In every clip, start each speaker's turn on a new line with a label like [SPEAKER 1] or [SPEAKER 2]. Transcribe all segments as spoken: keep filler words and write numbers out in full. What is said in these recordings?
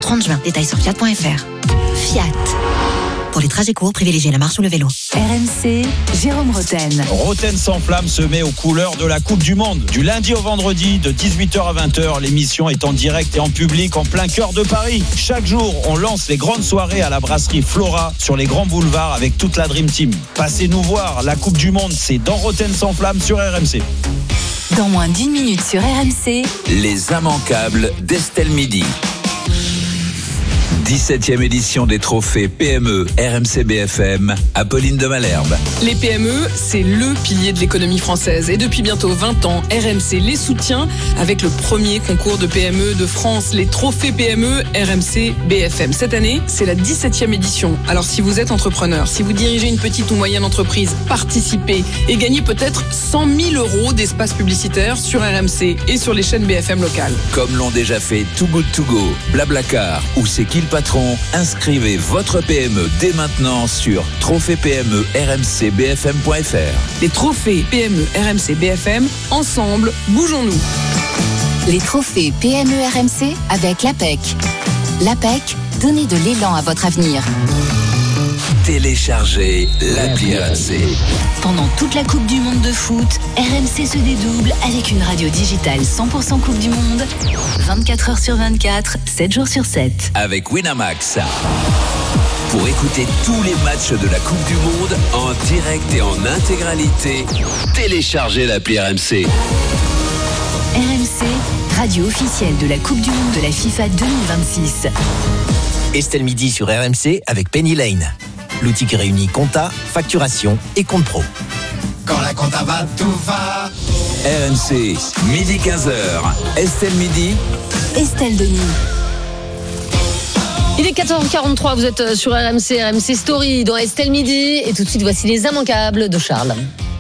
[SPEAKER 1] trente juin. Détails sur fiat point f r. Fiat. Pour les trajets courts, privilégiez la marche ou le vélo.
[SPEAKER 2] R M C, Jérôme Roten.
[SPEAKER 3] Roten sans flamme se met aux couleurs de la Coupe du Monde. Du lundi au vendredi, de dix-huit heures à vingt heures, l'émission est en direct et en public en plein cœur de Paris. Chaque jour, on lance les grandes soirées à la brasserie Flora sur les grands boulevards avec toute la Dream Team. Passez nous voir, la Coupe du Monde, c'est dans Roten sans flamme sur R M C.
[SPEAKER 2] Dans moins d'une minute sur R M C,
[SPEAKER 4] les immanquables d'Estelle Midi. dix-septième édition des trophées P M E R M C B F M, Apolline de Malherbe.
[SPEAKER 5] Les P M E, c'est le pilier de l'économie française. Et depuis bientôt vingt ans, R M C les soutient avec le premier concours de P M E de France, les trophées P M E R M C B F M. Cette année, c'est la dix-septième édition. Alors si vous êtes entrepreneur, si vous dirigez une petite ou moyenne entreprise, participez et gagnez peut-être cent mille euros d'espace publicitaire sur R M C et sur les chaînes B F M locales.
[SPEAKER 4] Comme l'ont déjà fait Too Good To Go, Blablacar ou C'est qui le patron, inscrivez votre P M E dès maintenant sur trophée P M E R M C B F M point f r.
[SPEAKER 5] Les trophées P M E R M C B F M, ensemble, bougeons-nous.
[SPEAKER 2] les trophées P M E R M C avec l'A P E C. L'A P E C, donnez de l'élan à votre avenir.
[SPEAKER 4] Téléchargez l'appli R M C.
[SPEAKER 2] Pendant toute la Coupe du Monde de foot, R M C se dédouble avec une radio digitale cent pour cent Coupe du Monde, vingt-quatre heures sur vingt-quatre, sept jours sur sept.
[SPEAKER 4] Avec Winamax. Pour écouter tous les matchs de la Coupe du Monde en direct et en intégralité, téléchargez l'appli R M C.
[SPEAKER 2] R M C, radio officielle de la Coupe du Monde de la FIFA deux mille vingt-six.
[SPEAKER 6] Estelle Midi sur R M C avec Penny Lane. L'outil qui réunit compta, facturation et compte pro.
[SPEAKER 7] Quand la compta va, tout va.
[SPEAKER 4] R M C, midi quinze heures. Estelle Midi.
[SPEAKER 2] Estelle Denis.
[SPEAKER 8] Il est quatorze heures quarante-trois, vous êtes sur R M C, R M C Story dans Estelle Midi. Et tout de suite, voici les immanquables de Charles.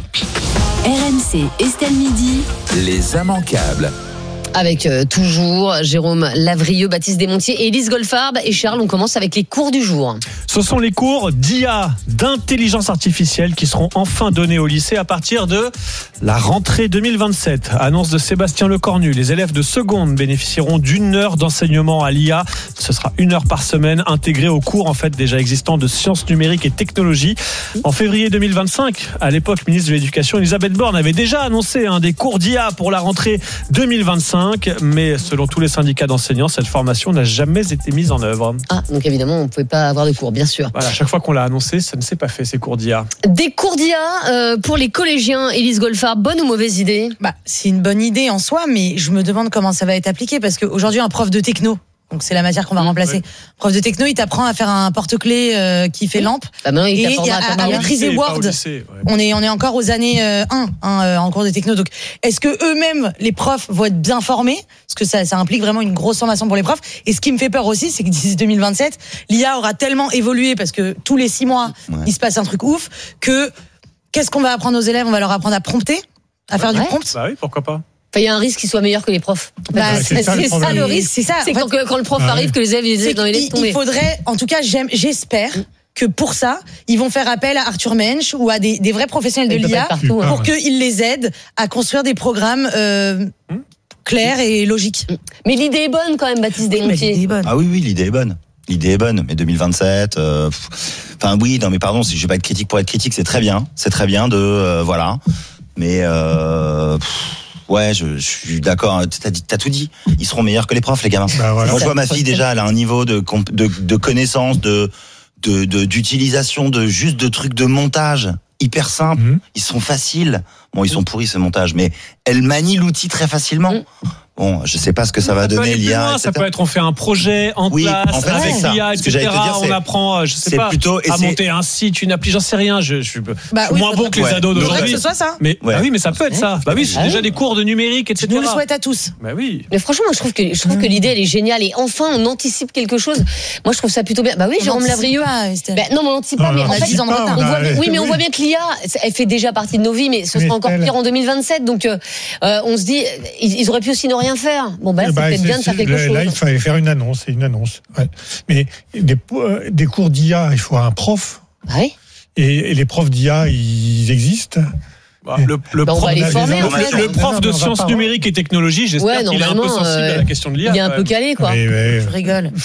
[SPEAKER 2] R M C, Estelle Midi.
[SPEAKER 4] Les immanquables.
[SPEAKER 8] Avec euh, toujours Jérôme Lavrieux, Baptiste Desmontiers et Élise Goldfarb. Et Charles, on commence avec les cours du jour.
[SPEAKER 9] Ce sont les cours d'I A, d'intelligence artificielle, qui seront enfin donnés au lycée à partir de la rentrée deux mille vingt-sept. Annonce de Sébastien Lecornu. Les élèves de seconde bénéficieront d'une heure d'enseignement à l'I A. Ce sera une heure par semaine intégrée aux cours en fait déjà existants de sciences numériques et technologies. En février deux mille vingt-cinq, à l'époque, ministre de l'Éducation, Elisabeth Borne avait déjà annoncé hein, des cours d'I A pour la rentrée deux mille vingt-cinq. Mais selon tous les syndicats d'enseignants, cette formation n'a jamais été mise en œuvre.
[SPEAKER 8] Ah, donc évidemment, on ne pouvait pas avoir de cours, bien sûr.
[SPEAKER 9] Voilà, à chaque fois qu'on l'a annoncé, ça ne s'est pas fait, ces cours d'I A.
[SPEAKER 8] Des cours d'I A euh, pour les collégiens. Élise Goldfarb, bonne ou mauvaise idée ?
[SPEAKER 10] Bah, c'est une bonne idée en soi, mais je me demande comment ça va être appliqué, parce qu'aujourd'hui, un prof de techno, donc c'est la matière qu'on va remplacer.
[SPEAKER 9] Ouais.
[SPEAKER 10] Prof de techno, il t'apprend à faire un porte-clés euh, qui fait lampe.
[SPEAKER 8] Bah maintenant, il
[SPEAKER 10] et
[SPEAKER 8] t'apprendra
[SPEAKER 10] à,
[SPEAKER 8] à faire
[SPEAKER 10] à, à
[SPEAKER 8] des
[SPEAKER 10] maîtriser Word.
[SPEAKER 9] Lycée, ouais.
[SPEAKER 10] On est on est encore aux années euh, un hein, euh, en cours de techno. Donc est-ce que eux-mêmes les profs vont être bien formés, parce que ça ça implique vraiment une grosse formation pour les profs. Et ce qui me fait peur aussi, c'est que d'ici deux mille vingt-sept, l'I A aura tellement évolué, parce que tous les six mois, ouais. il se passe un truc ouf, que qu'est-ce qu'on va apprendre aux élèves ? On va leur apprendre à prompter, à faire ouais. du prompt.
[SPEAKER 9] Bah oui, pourquoi pas.
[SPEAKER 8] Il y a un risque qu'ils soient meilleurs que les profs.
[SPEAKER 10] Bah,
[SPEAKER 9] c'est,
[SPEAKER 10] c'est,
[SPEAKER 9] ça,
[SPEAKER 10] c'est
[SPEAKER 9] le,
[SPEAKER 10] ça le risque, c'est ça.
[SPEAKER 8] C'est
[SPEAKER 10] en
[SPEAKER 8] quand,
[SPEAKER 10] fait,
[SPEAKER 8] quand le prof
[SPEAKER 9] ah
[SPEAKER 8] arrive
[SPEAKER 9] ouais.
[SPEAKER 8] que les élèves ils dans les laissent tomber.
[SPEAKER 10] Il faudrait, en tout cas, j'aime, j'espère que pour ça, ils vont faire appel à Arthur Mensch ou à des, des vrais professionnels de l'I A partout, pour hein. qu'ils les aident à construire des programmes euh, hum. clairs et logiques.
[SPEAKER 8] Mais l'idée est bonne quand même, Baptiste Desmontiers.
[SPEAKER 10] Oui,
[SPEAKER 11] ah oui, oui, l'idée est bonne. L'idée est bonne, mais deux mille vingt-sept, euh, enfin oui, non mais pardon, je vais pas être critique pour être critique, c'est très bien, c'est très bien de, euh, voilà, mais euh, pff, ouais, je, je suis d'accord. T'as, dit, t'as tout dit. Ils seront meilleurs que les profs, les gamins. Bah voilà. Moi, je vois ma fille déjà. Elle a un niveau de de, de connaissance, de, de de d'utilisation, de juste de trucs de montage hyper simple. Mmh. Ils sont faciles. Bon, ils sont pourris ce montage, mais elle manie l'outil très facilement. Mmh. Bon, je sais pas ce que ça va ça donner l'I A.
[SPEAKER 9] Ça peut être, on fait un projet en
[SPEAKER 11] oui,
[SPEAKER 9] classe
[SPEAKER 11] en fait,
[SPEAKER 9] avec
[SPEAKER 11] ça.
[SPEAKER 9] l'I A, et cetera. On apprend, je sais pas, plutôt, à monter un site, une appli, j'en sais rien. Je, je suis
[SPEAKER 10] bah,
[SPEAKER 9] oui, moins bon que
[SPEAKER 10] ouais.
[SPEAKER 9] les ados d'aujourd'hui.
[SPEAKER 10] Que ce soit ça.
[SPEAKER 9] Mais ouais. bah oui, mais ça peut être ça. Bah oui, c'est déjà des cours de numérique, et cetera.
[SPEAKER 10] Je nous le souhaite à tous.
[SPEAKER 9] Bah oui.
[SPEAKER 8] Mais franchement, moi, je trouve que je trouve que l'idée elle est géniale et enfin on anticipe quelque chose. Moi, je trouve ça plutôt bien. Bah oui, Jérôme Lavrieux. Bah non, mais on n'anticipe pas. Mais en fait, ils en retard. Oui, mais on voit bien que l'I A, elle fait déjà partie de nos vies, mais ce sera encore pire en deux mille vingt-sept. Donc, on se dit, ils auraient pu aussi ne rien faire. Bon bah. C'est bah, peut-être c'est, bien de faire quelque
[SPEAKER 12] là,
[SPEAKER 8] chose.
[SPEAKER 12] Là, il fallait faire une annonce, c'est une annonce. Ouais. Mais des, euh, des cours d'I A, il faut un prof.
[SPEAKER 8] Oui.
[SPEAKER 12] Et, et les profs d'I A, ils existent.
[SPEAKER 9] Bah, le, le,
[SPEAKER 8] bah,
[SPEAKER 9] prof,
[SPEAKER 8] former,
[SPEAKER 9] le, le, le prof de sciences numériques et technologies, j'espère ouais, qu'il est un peu sensible euh, à la question de l'I A.
[SPEAKER 8] Il est un peu calé, quoi.
[SPEAKER 12] Mais, mais,
[SPEAKER 10] je rigole.
[SPEAKER 8] C'est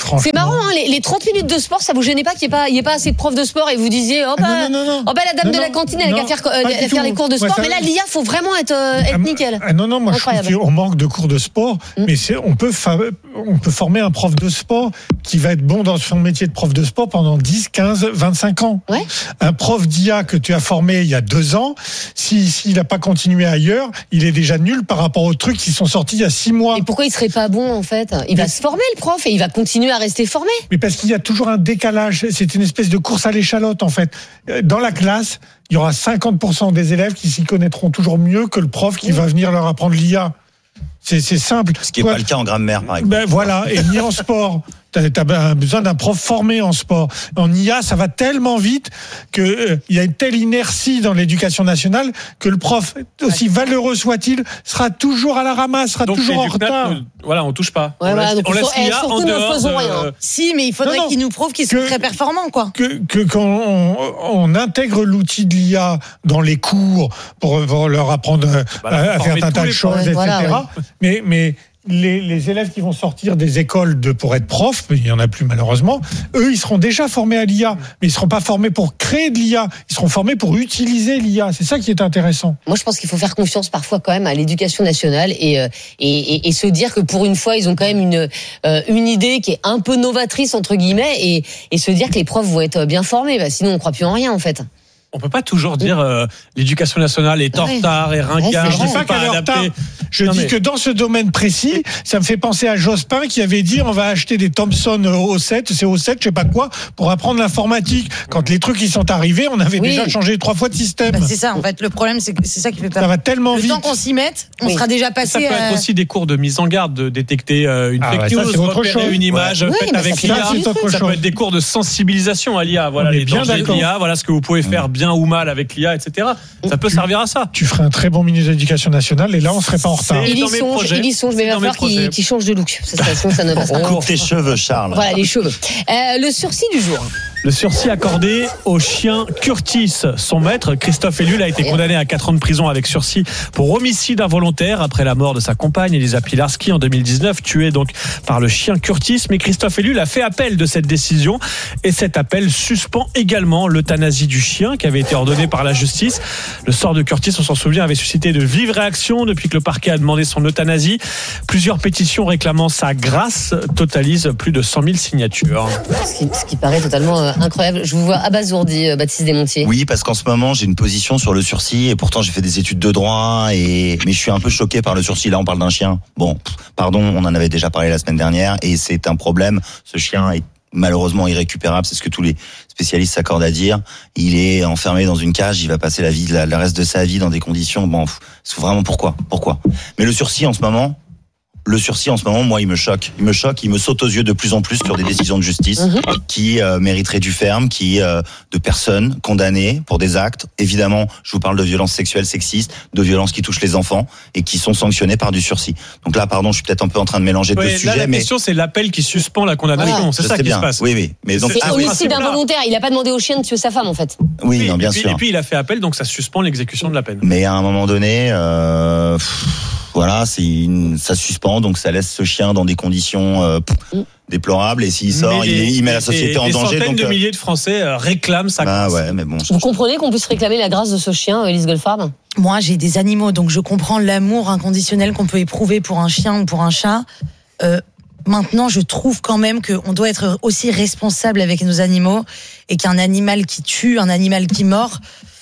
[SPEAKER 8] marrant, hein, les, les trente minutes de sport, ça vous gênait pas qu'il n'y ait pas, il y ait pas assez de profs de sport et vous disiez, oh bah,
[SPEAKER 12] ah non, non, non.
[SPEAKER 8] oh bah la dame
[SPEAKER 12] non,
[SPEAKER 8] de
[SPEAKER 12] non,
[SPEAKER 8] la cantine, elle
[SPEAKER 12] non,
[SPEAKER 8] a qu'à faire, euh, faire
[SPEAKER 12] tout.
[SPEAKER 8] les cours de sport.
[SPEAKER 12] Ouais,
[SPEAKER 8] mais là, l'I A, faut vraiment être, euh, être
[SPEAKER 12] ah,
[SPEAKER 8] nickel.
[SPEAKER 12] Ah non, non, moi
[SPEAKER 8] Incroyable.
[SPEAKER 12] je trouve qu'on manque de cours de sport, mm. mais c'est, on peut, fa- on peut former un prof de sport qui va être bon dans son métier de prof de sport pendant dix, quinze, vingt-cinq ans.
[SPEAKER 8] Ouais.
[SPEAKER 12] Un prof d'I A que tu as formé il y a deux ans, si, s'il n'a pas continué ailleurs, il est déjà nul par rapport aux trucs qui sont sortis il y a six mois.
[SPEAKER 8] Et pourquoi il serait pas bon, en fait? Il va mais, se former, le prof, et il va continuer à rester formé.
[SPEAKER 12] Mais parce qu'il y a toujours un décalage. C'est une espèce de course à l'échalote, en fait. Dans la classe, il y aura cinquante pour cent des élèves qui s'y connaîtront toujours mieux que le prof qui mmh. va venir leur apprendre l'I A. C'est, c'est simple.
[SPEAKER 11] Ce qui n'est pas le cas en grammaire, par exemple.
[SPEAKER 12] Ben voilà, et ni en sport. Tu as besoin d'un prof formé en sport. En I A, ça va tellement vite qu'il euh, y a une telle inertie dans l'éducation nationale que le prof, aussi valeureux soit-il, sera toujours à la ramasse, sera
[SPEAKER 9] donc,
[SPEAKER 12] toujours en retard.
[SPEAKER 9] Euh, voilà, on touche pas.
[SPEAKER 8] Ouais,
[SPEAKER 9] on
[SPEAKER 8] voilà,
[SPEAKER 9] laisse, on laisse l'I A en dehors.
[SPEAKER 8] De...
[SPEAKER 9] Euh...
[SPEAKER 10] Si, mais il faudrait non, non, qu'ils nous prouvent qu'ils sont que, très performants, quoi.
[SPEAKER 12] Que, que quand on, on intègre l'outil de l'I A dans les cours pour, pour leur apprendre voilà, à, à faire un tas de choses, ouais, et cetera. Voilà, ouais. Mais, mais Les, les élèves qui vont sortir des écoles de, pour être profs, il n'y en a plus malheureusement, eux, ils seront déjà formés à l'I A, mais ils ne seront pas formés pour créer de l'I A, ils seront formés pour utiliser l'I A. C'est ça qui est intéressant.
[SPEAKER 8] Moi, je pense qu'il faut faire confiance parfois quand même à l'éducation nationale et, et, et, et se dire que pour une fois, ils ont quand même une, une idée qui est un peu novatrice, entre guillemets, et, et se dire que les profs vont être bien formés. Bah, sinon, on ne croit plus en rien, en fait.
[SPEAKER 9] On peut pas toujours dire euh, l'éducation nationale est en ouais. retard et ringard.
[SPEAKER 12] Ouais, je dis pas qu'elle est en retard. Je non, dis mais... que dans ce domaine précis, ça me fait penser à Jospin qui avait dit on va acheter des Thomson O sept, c'est O sept, je sais pas quoi, pour apprendre l'informatique. Quand les trucs ils sont arrivés, on avait oui. déjà changé trois fois de système.
[SPEAKER 10] Bah, c'est ça en fait. Le problème c'est que c'est ça qui fait peur.
[SPEAKER 12] Ça va tellement
[SPEAKER 10] le
[SPEAKER 12] vite.
[SPEAKER 10] Le temps qu'on s'y mette, on oui. sera déjà passé.
[SPEAKER 9] Ça peut
[SPEAKER 10] à...
[SPEAKER 9] être aussi des cours de mise en garde, de détecter euh, une
[SPEAKER 12] ah,
[SPEAKER 9] fake
[SPEAKER 12] ouais,
[SPEAKER 9] news,
[SPEAKER 12] ça,
[SPEAKER 9] repérer une image
[SPEAKER 12] ouais.
[SPEAKER 9] faite
[SPEAKER 12] oui,
[SPEAKER 9] avec
[SPEAKER 12] ça,
[SPEAKER 9] l'I A.
[SPEAKER 12] Ça,
[SPEAKER 9] ça peut être des cours de sensibilisation à l'I A. Voilà les dangers de l'I A. Voilà ce que vous pouvez faire bien ou mal avec l'I A, et cetera. Ça peut
[SPEAKER 12] tu,
[SPEAKER 9] servir à ça.
[SPEAKER 12] Tu ferais un très bon ministre de l'Éducation nationale et là on serait pas en retard.
[SPEAKER 8] Il y songe, il y songe, mais il va falloir qu'il, qu'il change de look. Ça, ça, ça ne passe pas.
[SPEAKER 11] Coupe tes cheveux, Charles.
[SPEAKER 8] Voilà les cheveux. Euh, le sursis du jour.
[SPEAKER 9] Le sursis accordé au chien Curtis. Son maître, Christophe Ellul, a été condamné à quatre ans de prison avec sursis pour homicide involontaire après la mort de sa compagne Elisa Pilarski en deux mille dix-neuf, tuée donc par le chien Curtis. Mais Christophe Ellul a fait appel de cette décision et cet appel suspend également l'euthanasie du chien qui avait été ordonnée par la justice. Le sort de Curtis, on s'en souvient, avait suscité de vives réactions depuis que le parquet a demandé son euthanasie. Plusieurs pétitions réclamant sa grâce totalisent plus de cent mille signatures.
[SPEAKER 8] Ce qui, ce qui paraît totalement euh, incroyable. Je vous vois abasourdi, euh, Baptiste Desmontiers.
[SPEAKER 11] Oui, parce qu'en ce moment, j'ai une position sur le sursis et pourtant j'ai fait des études de droit et mais je suis un peu choqué par le sursis. Là, on parle d'un chien. Bon, pardon, on en avait déjà parlé la semaine dernière et c'est un problème. Ce chien est malheureusement irrécupérable, c'est ce que tous les spécialistes s'accordent à dire. Il est enfermé dans une cage, il va passer la vie, le reste de sa vie dans des conditions. Bon, c'est vraiment pourquoi, pourquoi. Mais le sursis en ce moment, le sursis en ce moment, moi, il me choque. Il me choque, il me saute aux yeux de plus en plus sur des décisions de justice mmh. qui euh, mériteraient du ferme, qui euh, de personnes condamnées pour des actes. Évidemment, je vous parle de violences sexuelles, sexistes, de violences qui touchent les enfants et qui sont sanctionnées par du sursis. Donc là, pardon, je suis peut-être un peu en train de mélanger
[SPEAKER 9] oui,
[SPEAKER 11] deux
[SPEAKER 9] là,
[SPEAKER 11] sujets.
[SPEAKER 9] La
[SPEAKER 11] mais...
[SPEAKER 9] question, c'est l'appel qui suspend la condamnation. Voilà. C'est
[SPEAKER 11] je
[SPEAKER 9] ça qui
[SPEAKER 11] bien.
[SPEAKER 9] se passe.
[SPEAKER 11] Oui, oui. Mais donc,
[SPEAKER 8] c'est
[SPEAKER 11] ah,
[SPEAKER 8] homicide oui. involontaire. Il n'a pas demandé au chien de tuer sa femme, en fait.
[SPEAKER 11] Oui,
[SPEAKER 9] oui
[SPEAKER 11] non, bien
[SPEAKER 9] et puis,
[SPEAKER 11] sûr.
[SPEAKER 9] Et puis, il a fait appel, donc ça suspend l'exécution de la peine.
[SPEAKER 11] Mais à un moment donné, euh, voilà, c'est une, ça suspend, donc ça laisse ce chien dans des conditions euh, mm. déplorables. Et s'il sort,
[SPEAKER 9] les,
[SPEAKER 11] il, il met la société en
[SPEAKER 9] des
[SPEAKER 11] danger.
[SPEAKER 9] Des centaines
[SPEAKER 11] donc,
[SPEAKER 9] de milliers de Français réclament sa
[SPEAKER 11] bah,
[SPEAKER 9] grâce.
[SPEAKER 11] Ouais, mais bon,
[SPEAKER 8] vous comprenez qu'on puisse réclamer la grâce de ce chien, Élise Goldfarb ?
[SPEAKER 10] Moi, j'ai des animaux, donc je comprends l'amour inconditionnel qu'on peut éprouver pour un chien ou pour un chat. Euh, Maintenant, je trouve quand même qu'on doit être aussi responsable avec nos animaux et qu'un animal qui tue, un animal qui mord,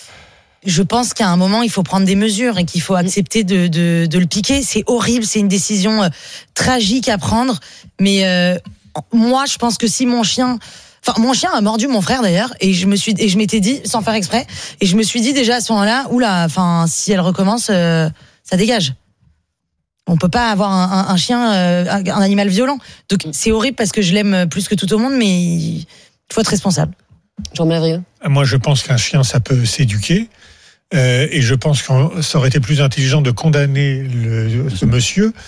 [SPEAKER 10] je pense qu'à un moment, il faut prendre des mesures et qu'il faut accepter de, de, de le piquer. C'est horrible, c'est une décision euh, tragique à prendre. Mais euh, moi, je pense que si mon chien... Enfin, mon chien a mordu mon frère d'ailleurs, et je me suis et je m'étais dit, sans faire exprès, et je me suis dit déjà à ce moment-là, oula, enfin, si elle recommence, euh, ça dégage. On peut pas avoir un, un, un chien, euh, un animal violent. Donc c'est horrible parce que je l'aime plus que tout au monde, mais il faut être responsable.
[SPEAKER 8] Jean-Marie Lavrieux.
[SPEAKER 12] Moi, je pense qu'un chien, ça peut s'éduquer. Euh, et je pense que ça aurait été plus intelligent de condamner le, ce monsieur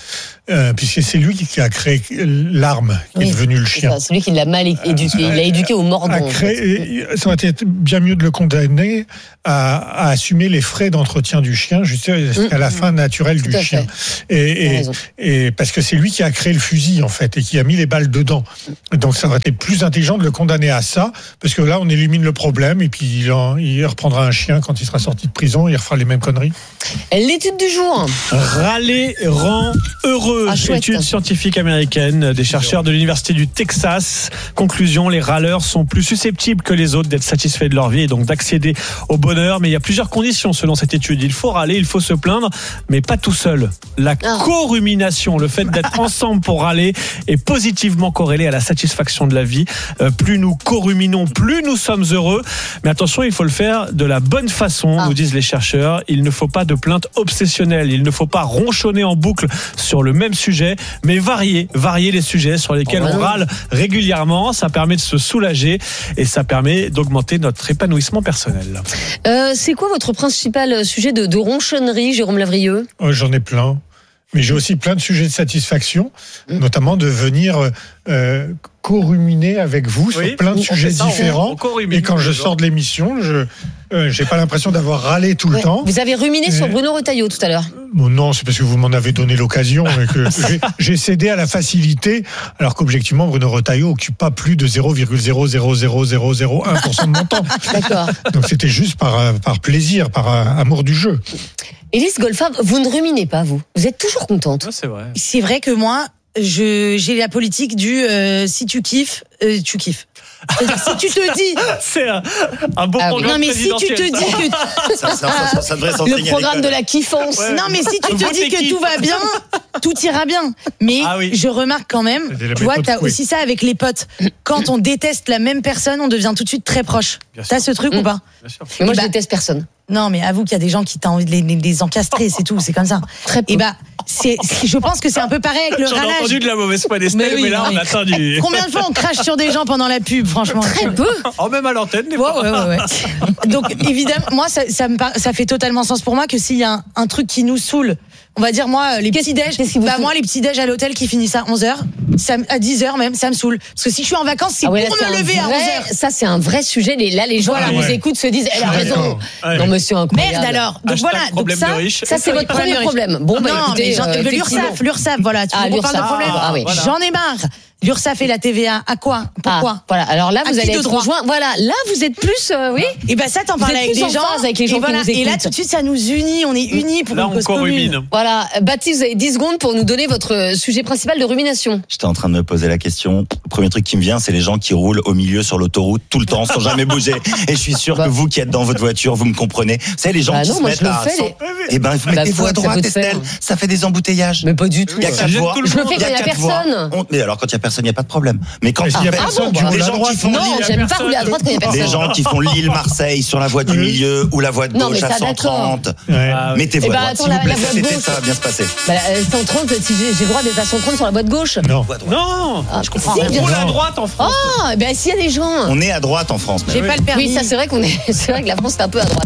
[SPEAKER 12] euh, puisque c'est lui qui a créé l'arme qui oui, est devenue le chien.
[SPEAKER 8] C'est, c'est lui qui l'a mal éduqué. Il l'a éduqué au mordant.
[SPEAKER 12] Créé, ça aurait été bien mieux de le condamner à, à assumer les frais d'entretien du chien jusqu'à mmh, la fin naturelle
[SPEAKER 8] tout
[SPEAKER 12] du chien. Et, et, et parce que c'est lui qui a créé le fusil en fait et qui a mis les balles dedans. Donc ça aurait été plus intelligent de le condamner à ça, parce que là on élimine le problème et puis il, en, il reprendra un chien quand il sera sorti de prison, il refera les mêmes conneries.
[SPEAKER 8] L'étude du jour.
[SPEAKER 9] Râler rend heureux. Ah, étude scientifique américaine des chercheurs de l'université du Texas. Conclusion, les râleurs sont plus susceptibles que les autres d'être satisfaits de leur vie et donc d'accéder au bonheur. Mais il y a plusieurs conditions selon cette étude. Il faut râler, il faut se plaindre, mais pas tout seul. La ah. co-rumination, le fait d'être ensemble pour râler, est positivement corrélé à la satisfaction de la vie. Euh, plus nous co-ruminons, plus nous sommes heureux. Mais attention, il faut le faire de la bonne façon, ah. nous disent les chercheurs. Il ne faut pas de plainte obsessionnelle. Il ne faut pas ronchonner en boucle sur le même sujet, mais varier, varier les sujets sur lesquels oh, on râle régulièrement. Ça permet de se soulager et ça permet d'augmenter notre épanouissement personnel.
[SPEAKER 8] Euh, c'est quoi votre principal sujet de, de ronchonnerie, Jérôme Lavrieux ?
[SPEAKER 12] Oh, j'en ai plein. Mais j'ai aussi plein de sujets de satisfaction, mmh. notamment de venir euh, co-ruminer avec vous oui, sur plein de sujets ça, différents. On, on et quand je sors de l'émission, je euh, j'ai pas l'impression d'avoir râlé tout ouais. le temps.
[SPEAKER 8] Vous avez ruminé et... sur Bruno Retailleau tout à l'heure.
[SPEAKER 12] Bon, non, c'est parce que vous m'en avez donné l'occasion et que j'ai, j'ai cédé à la facilité, alors qu'objectivement, Bruno Retailleau occupe pas plus de zéro virgule zéro zéro zéro zéro zéro un pour cent de mon temps.
[SPEAKER 8] D'accord.
[SPEAKER 12] Donc c'était juste par, par plaisir, par amour du jeu.
[SPEAKER 8] Élise Goldfarb, vous ne ruminez pas, vous. Vous êtes toujours contente.
[SPEAKER 9] Ah, c'est vrai.
[SPEAKER 10] C'est vrai que moi, je, j'ai la politique du euh, si tu kiffes, euh, tu kiffes. Si tu te dis,
[SPEAKER 9] c'est un, un beau ah, programme.
[SPEAKER 10] Non mais si tu te dis que
[SPEAKER 11] ça, ça, ça, ça devrait s'enseigner
[SPEAKER 8] le programme de la kiffance.
[SPEAKER 10] Ouais. Non mais si tu te dis que tout va bien, tout ira bien. Mais ah oui. je remarque quand même, tu vois, t'as aussi ça avec les potes. Quand on déteste la même personne, on devient tout de suite très proche. Bien t'as sûr. ce truc mmh. ou pas?
[SPEAKER 8] Bien sûr. Mais moi, bah, je déteste personne.
[SPEAKER 10] Non, mais avoue qu'il y a des gens qui t'ont envie de les, les encastrer, c'est tout, c'est comme ça.
[SPEAKER 8] Très peu.
[SPEAKER 10] Et bah, c'est, c'est, je pense que c'est un peu pareil avec le
[SPEAKER 9] J'en
[SPEAKER 10] râlage.
[SPEAKER 9] J'ai entendu de la mauvaise foi d'Estelle, mais, oui, mais là, on a attendu.
[SPEAKER 10] Combien de fois on crache sur des gens pendant la pub, franchement?
[SPEAKER 8] Très peu.
[SPEAKER 9] Oh, même à l'antenne, des
[SPEAKER 10] ouais,
[SPEAKER 9] fois.
[SPEAKER 10] Ouais, ouais, ouais. Donc, évidemment, moi, ça, ça, me, ça fait totalement sens pour moi que s'il y a un, un truc qui nous saoule, on va dire, moi, les petits déj, bah, moi, les petits déj à l'hôtel qui finissent à onze heures, ça, à dix heures même, ça me saoule. Parce que si je suis en vacances, c'est ah ouais, pour là, me lever vrai, à onze heures.
[SPEAKER 8] Ça, c'est un vrai sujet. Là, les gens voilà, qui ouais. nous écoutent se disent, elle a raison. Ouais. Non, monsieur, incroyable.
[SPEAKER 10] Merde alors. Donc
[SPEAKER 9] Hashtag
[SPEAKER 10] voilà. Donc
[SPEAKER 9] ça,
[SPEAKER 10] ça,
[SPEAKER 8] c'est votre premier problème. Bon, bah,
[SPEAKER 10] non,
[SPEAKER 8] écoutez,
[SPEAKER 10] mais euh, l'URSSAF, l'URSSAF, voilà. Tu
[SPEAKER 8] ah,
[SPEAKER 10] me parles de problème.
[SPEAKER 8] Ah, oui.
[SPEAKER 10] voilà. J'en ai marre. L'URSSAF et la T V A, à quoi? Pourquoi?
[SPEAKER 8] Ah, voilà. Alors là, vous allez être rejoint. Voilà. Là, vous êtes plus, euh, oui.
[SPEAKER 10] Et ben ça, t'en parles avec des gens,
[SPEAKER 8] avec les gens
[SPEAKER 10] et
[SPEAKER 8] qui
[SPEAKER 10] voilà.
[SPEAKER 8] nous écoutent.
[SPEAKER 10] Et là, tout de suite, ça nous unit. On est unis pour
[SPEAKER 9] là,
[SPEAKER 10] une cause commune.
[SPEAKER 8] Voilà. Baptiste, vous avez dix secondes pour nous donner votre sujet principal de rumination.
[SPEAKER 11] J'étais en train de me poser la question. Le premier truc qui me vient, c'est les gens qui roulent au milieu sur l'autoroute tout le temps sans jamais bouger. Et je suis sûr bah. que vous qui êtes dans votre voiture, vous me comprenez. Vous savez, les gens bah qui non, se
[SPEAKER 8] moi,
[SPEAKER 11] mettent à.
[SPEAKER 8] Les...
[SPEAKER 11] Eh ben, vous mettez-vous à droite, Estelle. Ça fait des embouteillages.
[SPEAKER 8] Mais pas du tout.
[SPEAKER 11] Il y a quatre voies.
[SPEAKER 8] Je le fais quand il y a personne.
[SPEAKER 11] Mais alors, quand il y a personne, il y a pas de problème. Mais quand il y a personne,
[SPEAKER 12] les gens qui font
[SPEAKER 8] non, j'aime pas rouler à droite quand il y a personne.
[SPEAKER 11] Les gens qui font Lille-Marseille sur la voie du milieu ou la voie de gauche à cent trente. Mettez-vous à droite, s'il vous plaît. Cet été, ça va bien se passer.
[SPEAKER 8] cent trente, si j'ai le droit d'être à cent trente sur la voie de gauche.
[SPEAKER 12] Non.
[SPEAKER 9] Non.
[SPEAKER 8] Je comprends rien.
[SPEAKER 9] On roule à droite en France.
[SPEAKER 8] Ah, ben s'il y a des gens.
[SPEAKER 11] On est à droite en France.
[SPEAKER 10] J'ai pas le permis.
[SPEAKER 8] Oui, ça c'est vrai qu'on est. C'est vrai que la France est un peu à droite.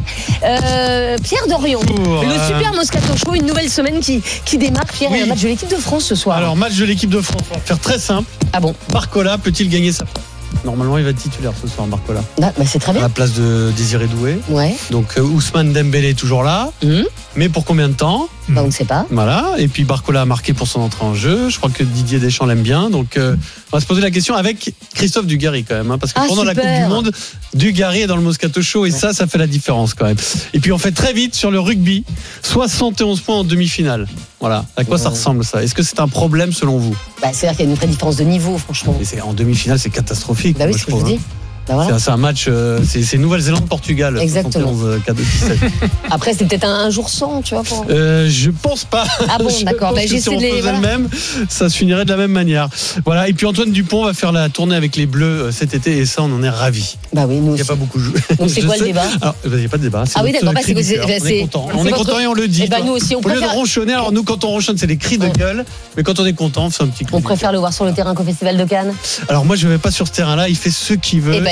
[SPEAKER 8] Euh, Pierre Dorion, le super Moscato Show, une nouvelle semaine qui qui démarre. Pierre, il y a un match de l'équipe de France ce soir.
[SPEAKER 9] Alors match de l'équipe de France. On va faire très simple.
[SPEAKER 8] Ah bon.
[SPEAKER 9] Barcola peut-il gagner sa place? Normalement, il va être titulaire ce soir, Barcola.
[SPEAKER 8] Ah, bah c'est très bien.
[SPEAKER 9] À la place de Désiré Doué.
[SPEAKER 8] Ouais.
[SPEAKER 9] Donc, euh, Ousmane Dembélé est toujours là. Mmh. Mais pour combien de temps?
[SPEAKER 8] Bah, on ne sait pas.
[SPEAKER 9] Voilà. Et puis, Barcola a marqué pour son entrée en jeu. Je crois que Didier Deschamps l'aime bien. Donc, euh, on va se poser la question avec Christophe Dugarry quand même. Hein, parce que
[SPEAKER 8] ah,
[SPEAKER 9] pendant
[SPEAKER 8] super.
[SPEAKER 9] la Coupe du Monde, Dugarry est dans le Moscato Show. Et ouais. ça, ça fait la différence quand même. Et puis, on fait très vite sur le rugby. soixante et onze points en demi-finale. Voilà. À quoi ouais. ça ressemble ça? Est-ce que c'est un problème selon vous?
[SPEAKER 8] Bah, c'est-à-dire qu'il y a une vraie différence de niveau, franchement.
[SPEAKER 9] Et c'est, en demi-finale, c'est catastrophique.
[SPEAKER 8] Bah oui, c'est ce que je vous dis. Bah voilà.
[SPEAKER 9] c'est, c'est un match, euh, c'est, c'est Nouvelle-Zélande-Portugal.
[SPEAKER 8] Exactement.
[SPEAKER 9] soixante et onze, quatre dix-sept.
[SPEAKER 8] Après, c'est peut-être un, un jour sans, tu vois. Pour...
[SPEAKER 9] Euh, je pense pas.
[SPEAKER 8] Ah bon,
[SPEAKER 9] je
[SPEAKER 8] d'accord. Bah,
[SPEAKER 9] si on
[SPEAKER 8] les...
[SPEAKER 9] faisait
[SPEAKER 8] voilà.
[SPEAKER 9] le même, ça se finirait de la même manière. Voilà. Et puis Antoine Dupont va faire la tournée avec les Bleus cet été et ça, on en est ravis.
[SPEAKER 8] Bah oui, nous.
[SPEAKER 9] Il n'y a pas beaucoup joué.
[SPEAKER 8] Donc c'est quoi sais. le débat?
[SPEAKER 9] Alors, il n'y a pas de débat. C'est
[SPEAKER 8] ah oui, d'accord. Bah, c'est,
[SPEAKER 9] c'est,
[SPEAKER 8] c'est,
[SPEAKER 9] on est
[SPEAKER 8] c'est,
[SPEAKER 9] content.
[SPEAKER 8] c'est
[SPEAKER 9] On est
[SPEAKER 8] votre...
[SPEAKER 9] content et on le dit.
[SPEAKER 8] Et bah, nous aussi, on
[SPEAKER 9] Au
[SPEAKER 8] préfère...
[SPEAKER 9] lieu de ronchonner, alors nous, quand on ronchonne, c'est des cris de ouais. gueule. Mais quand on est content, on fait un petit cri.
[SPEAKER 8] On préfère le voir sur le terrain qu'au Festival de Cannes.
[SPEAKER 9] Alors moi, je ne vais pas sur ce terrain-là. Il fait ce qu'il veut.
[SPEAKER 8] Et, bah,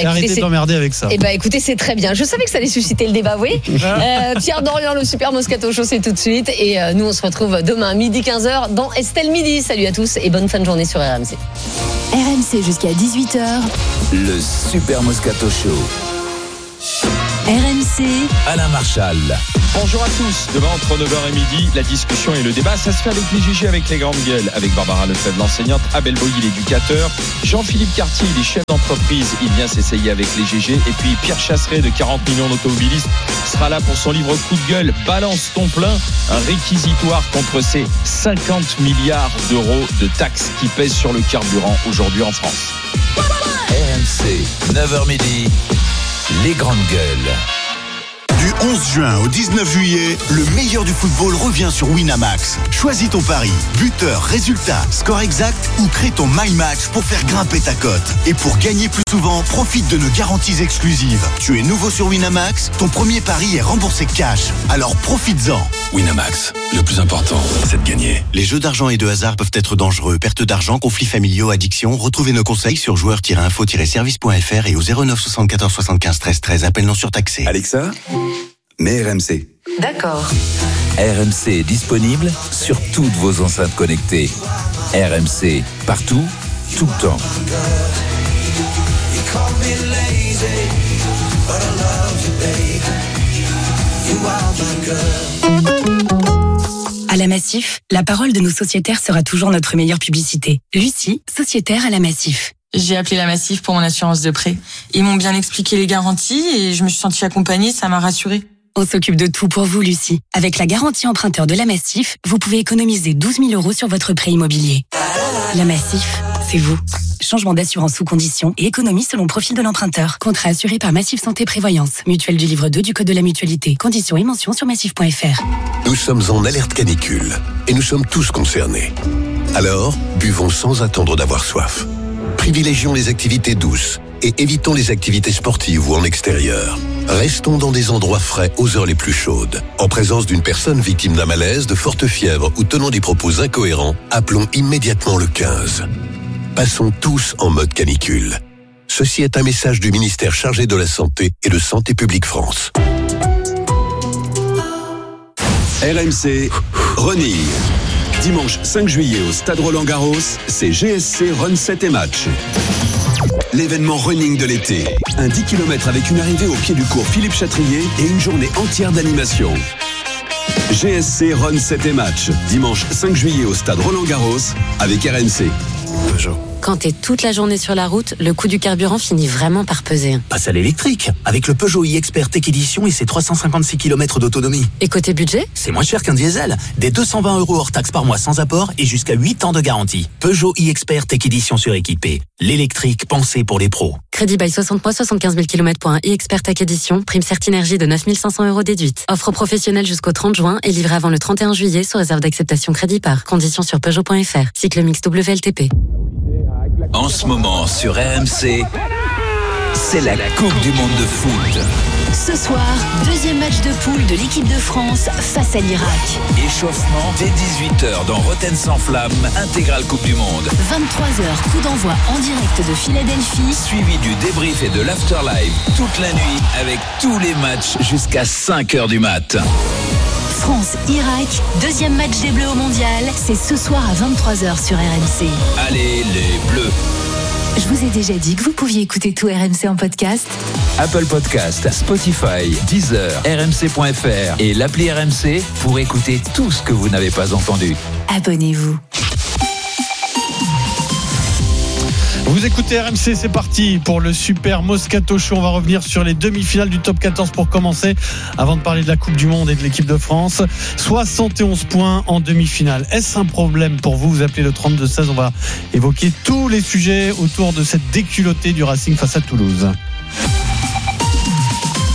[SPEAKER 8] écoutez,
[SPEAKER 9] arrêtez
[SPEAKER 8] c'est...
[SPEAKER 9] d'emmerder avec ça.
[SPEAKER 8] Eh ben, écoutez, c'est très bien. Je savais que ça allait susciter le débat, oui. euh, Pierre Dorian, le Super Moscato Show, c'est tout de suite. Et euh, nous, on se retrouve demain, midi quinze heures, dans Estelle Midi. Salut à tous et bonne fin de journée sur R M C.
[SPEAKER 2] R M C jusqu'à dix-huit heures.
[SPEAKER 4] Le Super Moscato Show.
[SPEAKER 2] R M C.
[SPEAKER 4] Alain Marchal.
[SPEAKER 3] Bonjour à tous. Demain, entre neuf heures et midi, la discussion et le débat, ça se fait avec les G G, avec les grandes gueules, avec Barbara Lefebvre, l'enseignante, Abel Boilly, l'éducateur, Jean-Philippe Cartier, il est chef d'entreprise, il vient s'essayer avec les G G, et puis Pierre Chasseret, de quarante millions d'automobilistes, sera là pour son livre Coup de gueule, Balance ton plein, un réquisitoire contre ces cinquante milliards d'euros de taxes qui pèsent sur le carburant aujourd'hui en France.
[SPEAKER 4] R M C, neuf heures midi, les grandes gueules.
[SPEAKER 13] Du onze juin au dix-neuf juillet, le meilleur du football revient sur Winamax. Choisis ton pari, buteur, résultat, score exact ou crée ton My Match pour faire grimper ta cote. Et pour gagner plus souvent, profite de nos garanties exclusives. Tu es nouveau sur Winamax, ton premier pari est remboursé cash. Alors profites-en.
[SPEAKER 14] Winamax, le plus important, c'est de gagner.
[SPEAKER 13] Les jeux d'argent et de hasard peuvent être dangereux. Perte d'argent, conflits familiaux, addiction. Retrouvez nos conseils sur joueurs tiret info tiret service point f r et au zéro neuf soixante-quatorze soixante-quinze treize treize. Appel non surtaxé.
[SPEAKER 14] Alexa, mets R M C.
[SPEAKER 2] D'accord.
[SPEAKER 4] R M C est disponible sur toutes vos enceintes connectées. R M C, partout, tout le temps.
[SPEAKER 15] À la Massif, la parole de nos sociétaires sera toujours notre meilleure publicité. Lucie, sociétaire à la Massif.
[SPEAKER 16] J'ai appelé la Massif pour mon assurance de prêt. Ils m'ont bien expliqué les garanties et je me suis sentie accompagnée, ça m'a rassurée.
[SPEAKER 15] On s'occupe de tout pour vous, Lucie. Avec la garantie emprunteur de la Massif, vous pouvez économiser douze mille euros sur votre prêt immobilier. La Massif, c'est vous. Changement d'assurance sous condition et économie selon profil de l'emprunteur. Contrat assuré par Massif Santé Prévoyance. Mutuelle du livre deux du Code de la Mutualité. Conditions et mentions sur massif point f r.
[SPEAKER 14] Nous sommes en alerte canicule et nous sommes tous concernés. Alors, buvons sans attendre d'avoir soif. Privilégions les activités douces et évitons les activités sportives ou en extérieur. Restons dans des endroits frais aux heures les plus chaudes. En présence d'une personne victime d'un malaise, de forte fièvre ou tenant des propos incohérents, appelons immédiatement le quinze. Passons tous en mode canicule. Ceci est un message du ministère chargé de la Santé et de Santé publique France.
[SPEAKER 17] R M C Running. Dimanche cinq juillet au stade Roland-Garros, c'est G S C Run sept et Match. L'événement running de l'été. Un dix kilomètres avec une arrivée au pied du cours Philippe Chatrier et une journée entière d'animation. G S C Run sept et Match. Dimanche cinq juillet au stade Roland-Garros avec R M C.
[SPEAKER 14] Peugeot.
[SPEAKER 18] Quand t'es toute la journée sur la route, le coût du carburant finit vraiment par peser.
[SPEAKER 6] Passe à l'électrique, avec le Peugeot e-Expert Tech Edition et ses trois cent cinquante-six kilomètres d'autonomie.
[SPEAKER 18] Et côté budget ?
[SPEAKER 6] C'est moins cher qu'un diesel. Des deux cent vingt euros hors taxe par mois sans apport et jusqu'à huit ans de garantie. Peugeot e-Expert Tech Edition suréquipé. L'électrique pensé pour les pros.
[SPEAKER 18] Crédit by soixante mois, soixante-quinze mille kilomètres pour un e-Expert Tech Edition. Prime Certinergie de neuf mille cinq cents euros déduite. Offre professionnelle jusqu'au trente juin et livrée avant le trente et un juillet sous réserve d'acceptation crédit par. Conditions sur Peugeot point f r. Cycle mix W L T P.
[SPEAKER 4] En ce moment sur R M C, c'est la Coupe du Monde de foot.
[SPEAKER 2] Ce soir, deuxième match de poule de l'équipe de France face à l'Irak.
[SPEAKER 4] Échauffement dès dix-huit heures dans Rotten sans flamme, intégrale Coupe du Monde.
[SPEAKER 2] vingt-trois heures, coup d'envoi en direct de Philadelphie.
[SPEAKER 4] Suivi du débrief et de l'afterlive toute la nuit avec tous les matchs jusqu'à cinq heures du mat.
[SPEAKER 2] France-Irak, deuxième match des Bleus au Mondial, c'est ce soir à vingt-trois heures sur R M C.
[SPEAKER 4] Allez les Bleus.
[SPEAKER 2] Je vous ai déjà dit que vous pouviez écouter tout R M C en podcast.
[SPEAKER 4] Apple Podcast, Spotify, Deezer, R M C point f r et l'appli R M C pour écouter tout ce que vous n'avez pas entendu.
[SPEAKER 2] Abonnez-vous.
[SPEAKER 9] Vous écoutez R M C, c'est parti pour le Super Moscato Show. On va revenir sur les demi-finales du top quatorze pour commencer, avant de parler de la Coupe du Monde et de l'équipe de France. soixante et onze points en demi-finale. Est-ce un problème pour vous ? Vous appelez le trente-deux seize. On va évoquer tous les sujets autour de cette déculottée du Racing face à Toulouse.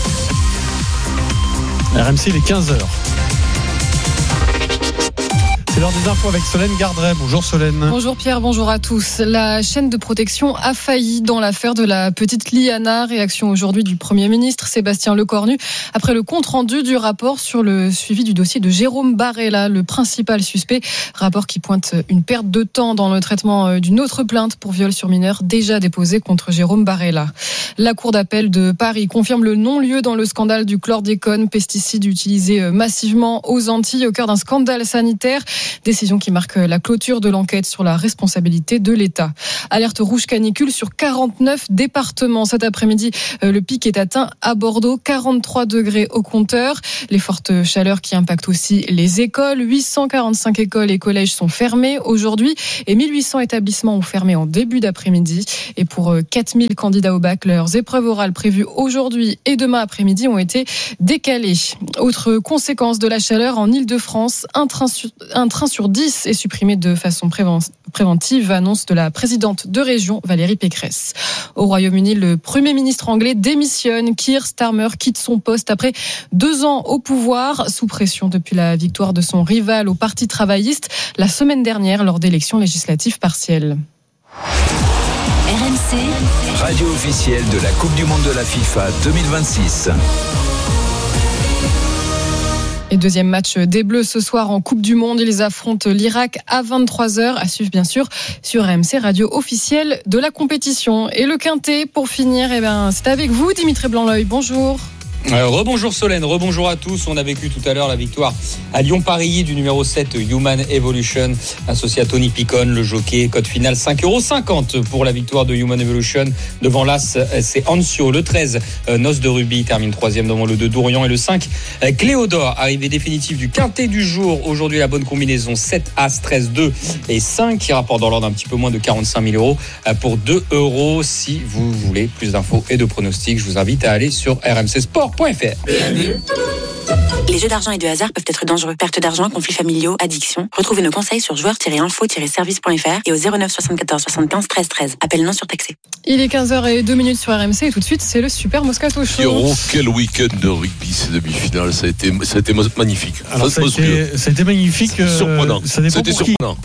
[SPEAKER 9] R M C, il est quinze heures. C'est l'heure des infos avec Solène Gardret. Bonjour Solène.
[SPEAKER 5] Bonjour Pierre, bonjour à tous. La chaîne de protection a failli dans l'affaire de la petite Liana. Réaction aujourd'hui du Premier ministre Sébastien Lecornu après le compte-rendu du rapport sur le suivi du dossier de Jérôme Barella, le principal suspect. Rapport qui pointe une perte de temps dans le traitement d'une autre plainte pour viol sur mineur déjà déposée contre Jérôme Barella. La Cour d'appel de Paris confirme le non-lieu dans le scandale du chlordécone, pesticide utilisé massivement aux Antilles au cœur d'un scandale sanitaire. Décision qui marque la clôture de l'enquête sur la responsabilité de l'État. Alerte rouge canicule sur quarante-neuf départements. Cet après-midi, le pic est atteint à Bordeaux, quarante-trois degrés au compteur. Les fortes chaleurs qui impactent aussi les écoles. huit cent quarante-cinq écoles et collèges sont fermés aujourd'hui et mille huit cents établissements ont fermé en début d'après-midi. Et pour quatre mille candidats au bac, leurs épreuves orales prévues aujourd'hui et demain après-midi ont été décalées. Autre conséquence de la chaleur en Île-de-France, un train sur, un train sur dix est supprimé de façon préventive, annonce de la présidente de région Valérie Pécresse. Au Royaume-Uni, le Premier ministre anglais démissionne. Keir Starmer quitte son poste après deux ans au pouvoir, sous pression depuis la victoire de son rival au Parti travailliste la semaine dernière lors d'élections législatives partielles.
[SPEAKER 2] R M C,
[SPEAKER 4] radio officielle de la Coupe du Monde de la FIFA deux mille vingt-six.
[SPEAKER 5] Et deuxième match des Bleus ce soir en Coupe du Monde. Ils affrontent l'Irak à vingt-trois heures. À suivre bien sûr sur R M C, radio officielle de la compétition. Et le quintet pour finir, eh ben, c'est avec vous Dimitri Blanc-L'Oeil. Bonjour.
[SPEAKER 19] Euh, rebonjour Solène, rebonjour à tous. On a vécu tout à l'heure la victoire à Lyon-Paris du numéro sept Human Evolution associé à Tony Picon, le jockey. Code final cinq euros cinquante pour la victoire de Human Evolution. Devant l'As, c'est Ancio. Le treize, Noce de Rubis termine troisième devant le deux Dourian. Et le cinq, Cléodore, arrivée définitive du quintet du jour. Aujourd'hui, la bonne combinaison sept, As, treize, deux et cinq qui rapporte dans l'ordre un petit peu moins de quarante-cinq mille euros pour deux euros. Si vous voulez plus d'infos et de pronostics, je vous invite à aller sur r m c sport point f r.
[SPEAKER 15] Les jeux d'argent et de hasard peuvent être dangereux. Perte d'argent, conflits familiaux, addiction. Retrouvez nos conseils sur joueurs tiret info tiret service point f r et au zéro neuf soixante-quatorze soixante-quinze treize treize. Appel non surtaxé.
[SPEAKER 5] Il est quinze heures zéro deux sur R M C et tout de suite, c'est le Super Moscato Show.
[SPEAKER 20] Pierrot, quel week-end de rugby, ces demi-finales. Ça a été, ça a été magnifique.
[SPEAKER 9] Alors, ça, a été, ça a été magnifique.
[SPEAKER 20] C'était surprenant.
[SPEAKER 9] Ça dépend
[SPEAKER 20] C'était
[SPEAKER 9] pour qui.
[SPEAKER 20] surprenant.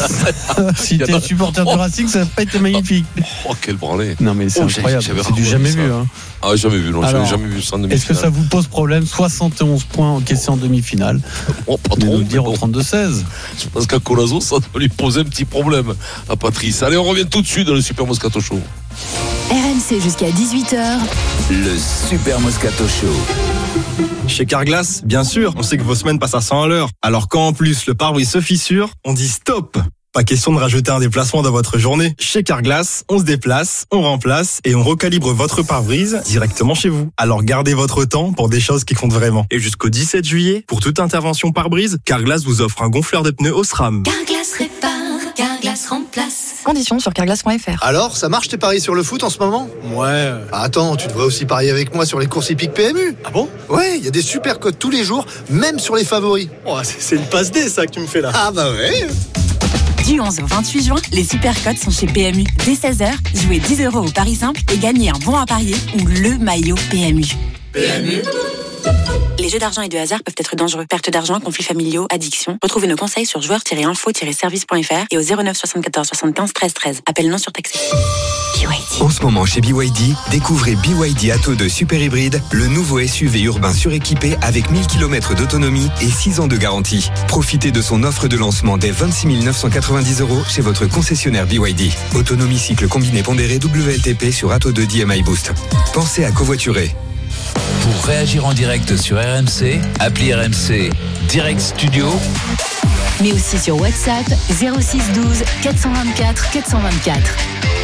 [SPEAKER 9] Si t'es supporter du Racing, ça n'a pas été magnifique.
[SPEAKER 20] Oh, quel branlé.
[SPEAKER 9] Non, mais c'est oh, incroyable. C'est du jamais vu. Hein.
[SPEAKER 20] Ah, jamais vu. Non,
[SPEAKER 9] Alors,
[SPEAKER 20] jamais vu ça en demi-finale.
[SPEAKER 9] Est-ce que ça vous pose problème? soixante et onze points encaissés en demi-finale.
[SPEAKER 20] Oh, pas
[SPEAKER 9] trop.
[SPEAKER 20] Nous
[SPEAKER 9] le dire au trente-deux seize.
[SPEAKER 20] Je pense qu'à Colazo, ça doit lui poser un petit problème à Patrice. Allez, on revient tout de suite dans le Super Moscato Show.
[SPEAKER 2] R M C jusqu'à dix-huit heures.
[SPEAKER 4] Le Super Moscato Show.
[SPEAKER 21] Chez Carglass, bien sûr, on sait que vos semaines passent à cent à l'heure. Alors quand en plus le pare-brise se fissure, on dit stop. Pas question de rajouter un déplacement dans votre journée. Chez Carglass, on se déplace, on remplace et on recalibre votre pare-brise directement chez vous. Alors gardez votre temps pour des choses qui comptent vraiment. Et jusqu'au dix-sept juillet, pour toute intervention pare-brise, Carglass vous offre un gonfleur de pneus Osram.
[SPEAKER 2] Carglass répare, Carglass remplace.
[SPEAKER 10] Conditions sur carglass point f r.
[SPEAKER 22] Alors, ça marche tes paris sur le foot en ce moment?
[SPEAKER 21] Ouais.
[SPEAKER 22] Ah, attends, tu devrais aussi parier avec moi sur les courses hippiques P M U.
[SPEAKER 21] Ah bon?
[SPEAKER 22] Ouais, il y a des super codes tous les jours, même sur les favoris.
[SPEAKER 21] Oh, c'est une passe D ça que tu me fais là.
[SPEAKER 22] Ah bah ouais.
[SPEAKER 15] Du onze au vingt-huit juin, les super codes sont chez P M U. Dès seize heures, jouez dix euros au pari simple et gagnez un bon à parier ou le maillot P M U.
[SPEAKER 22] P M U.
[SPEAKER 15] Les jeux d'argent et de hasard peuvent être dangereux. Perte d'argent, conflits familiaux, addiction. Retrouvez nos conseils sur joueurs tiret info tiret service point f r et au zéro neuf soixante-quatorze soixante-quinze treize treize. Appel non surtaxé.
[SPEAKER 23] B Y D. En ce moment chez B Y D, découvrez B Y D Atto deux Super Hybride, le nouveau S U V urbain suréquipé avec mille kilomètres d'autonomie et six ans de garantie. Profitez de son offre de lancement dès vingt-six mille neuf cent quatre-vingt-dix euros chez votre concessionnaire B Y D. Autonomie cycle combiné pondéré W L T P sur Atto deux D M I Boost. Pensez à covoiturer.
[SPEAKER 4] Pour réagir en direct sur R M C, appelez R M C Direct Studio.
[SPEAKER 2] Mais aussi sur WhatsApp zéro six douze quatre cent vingt-quatre quatre cent vingt-quatre.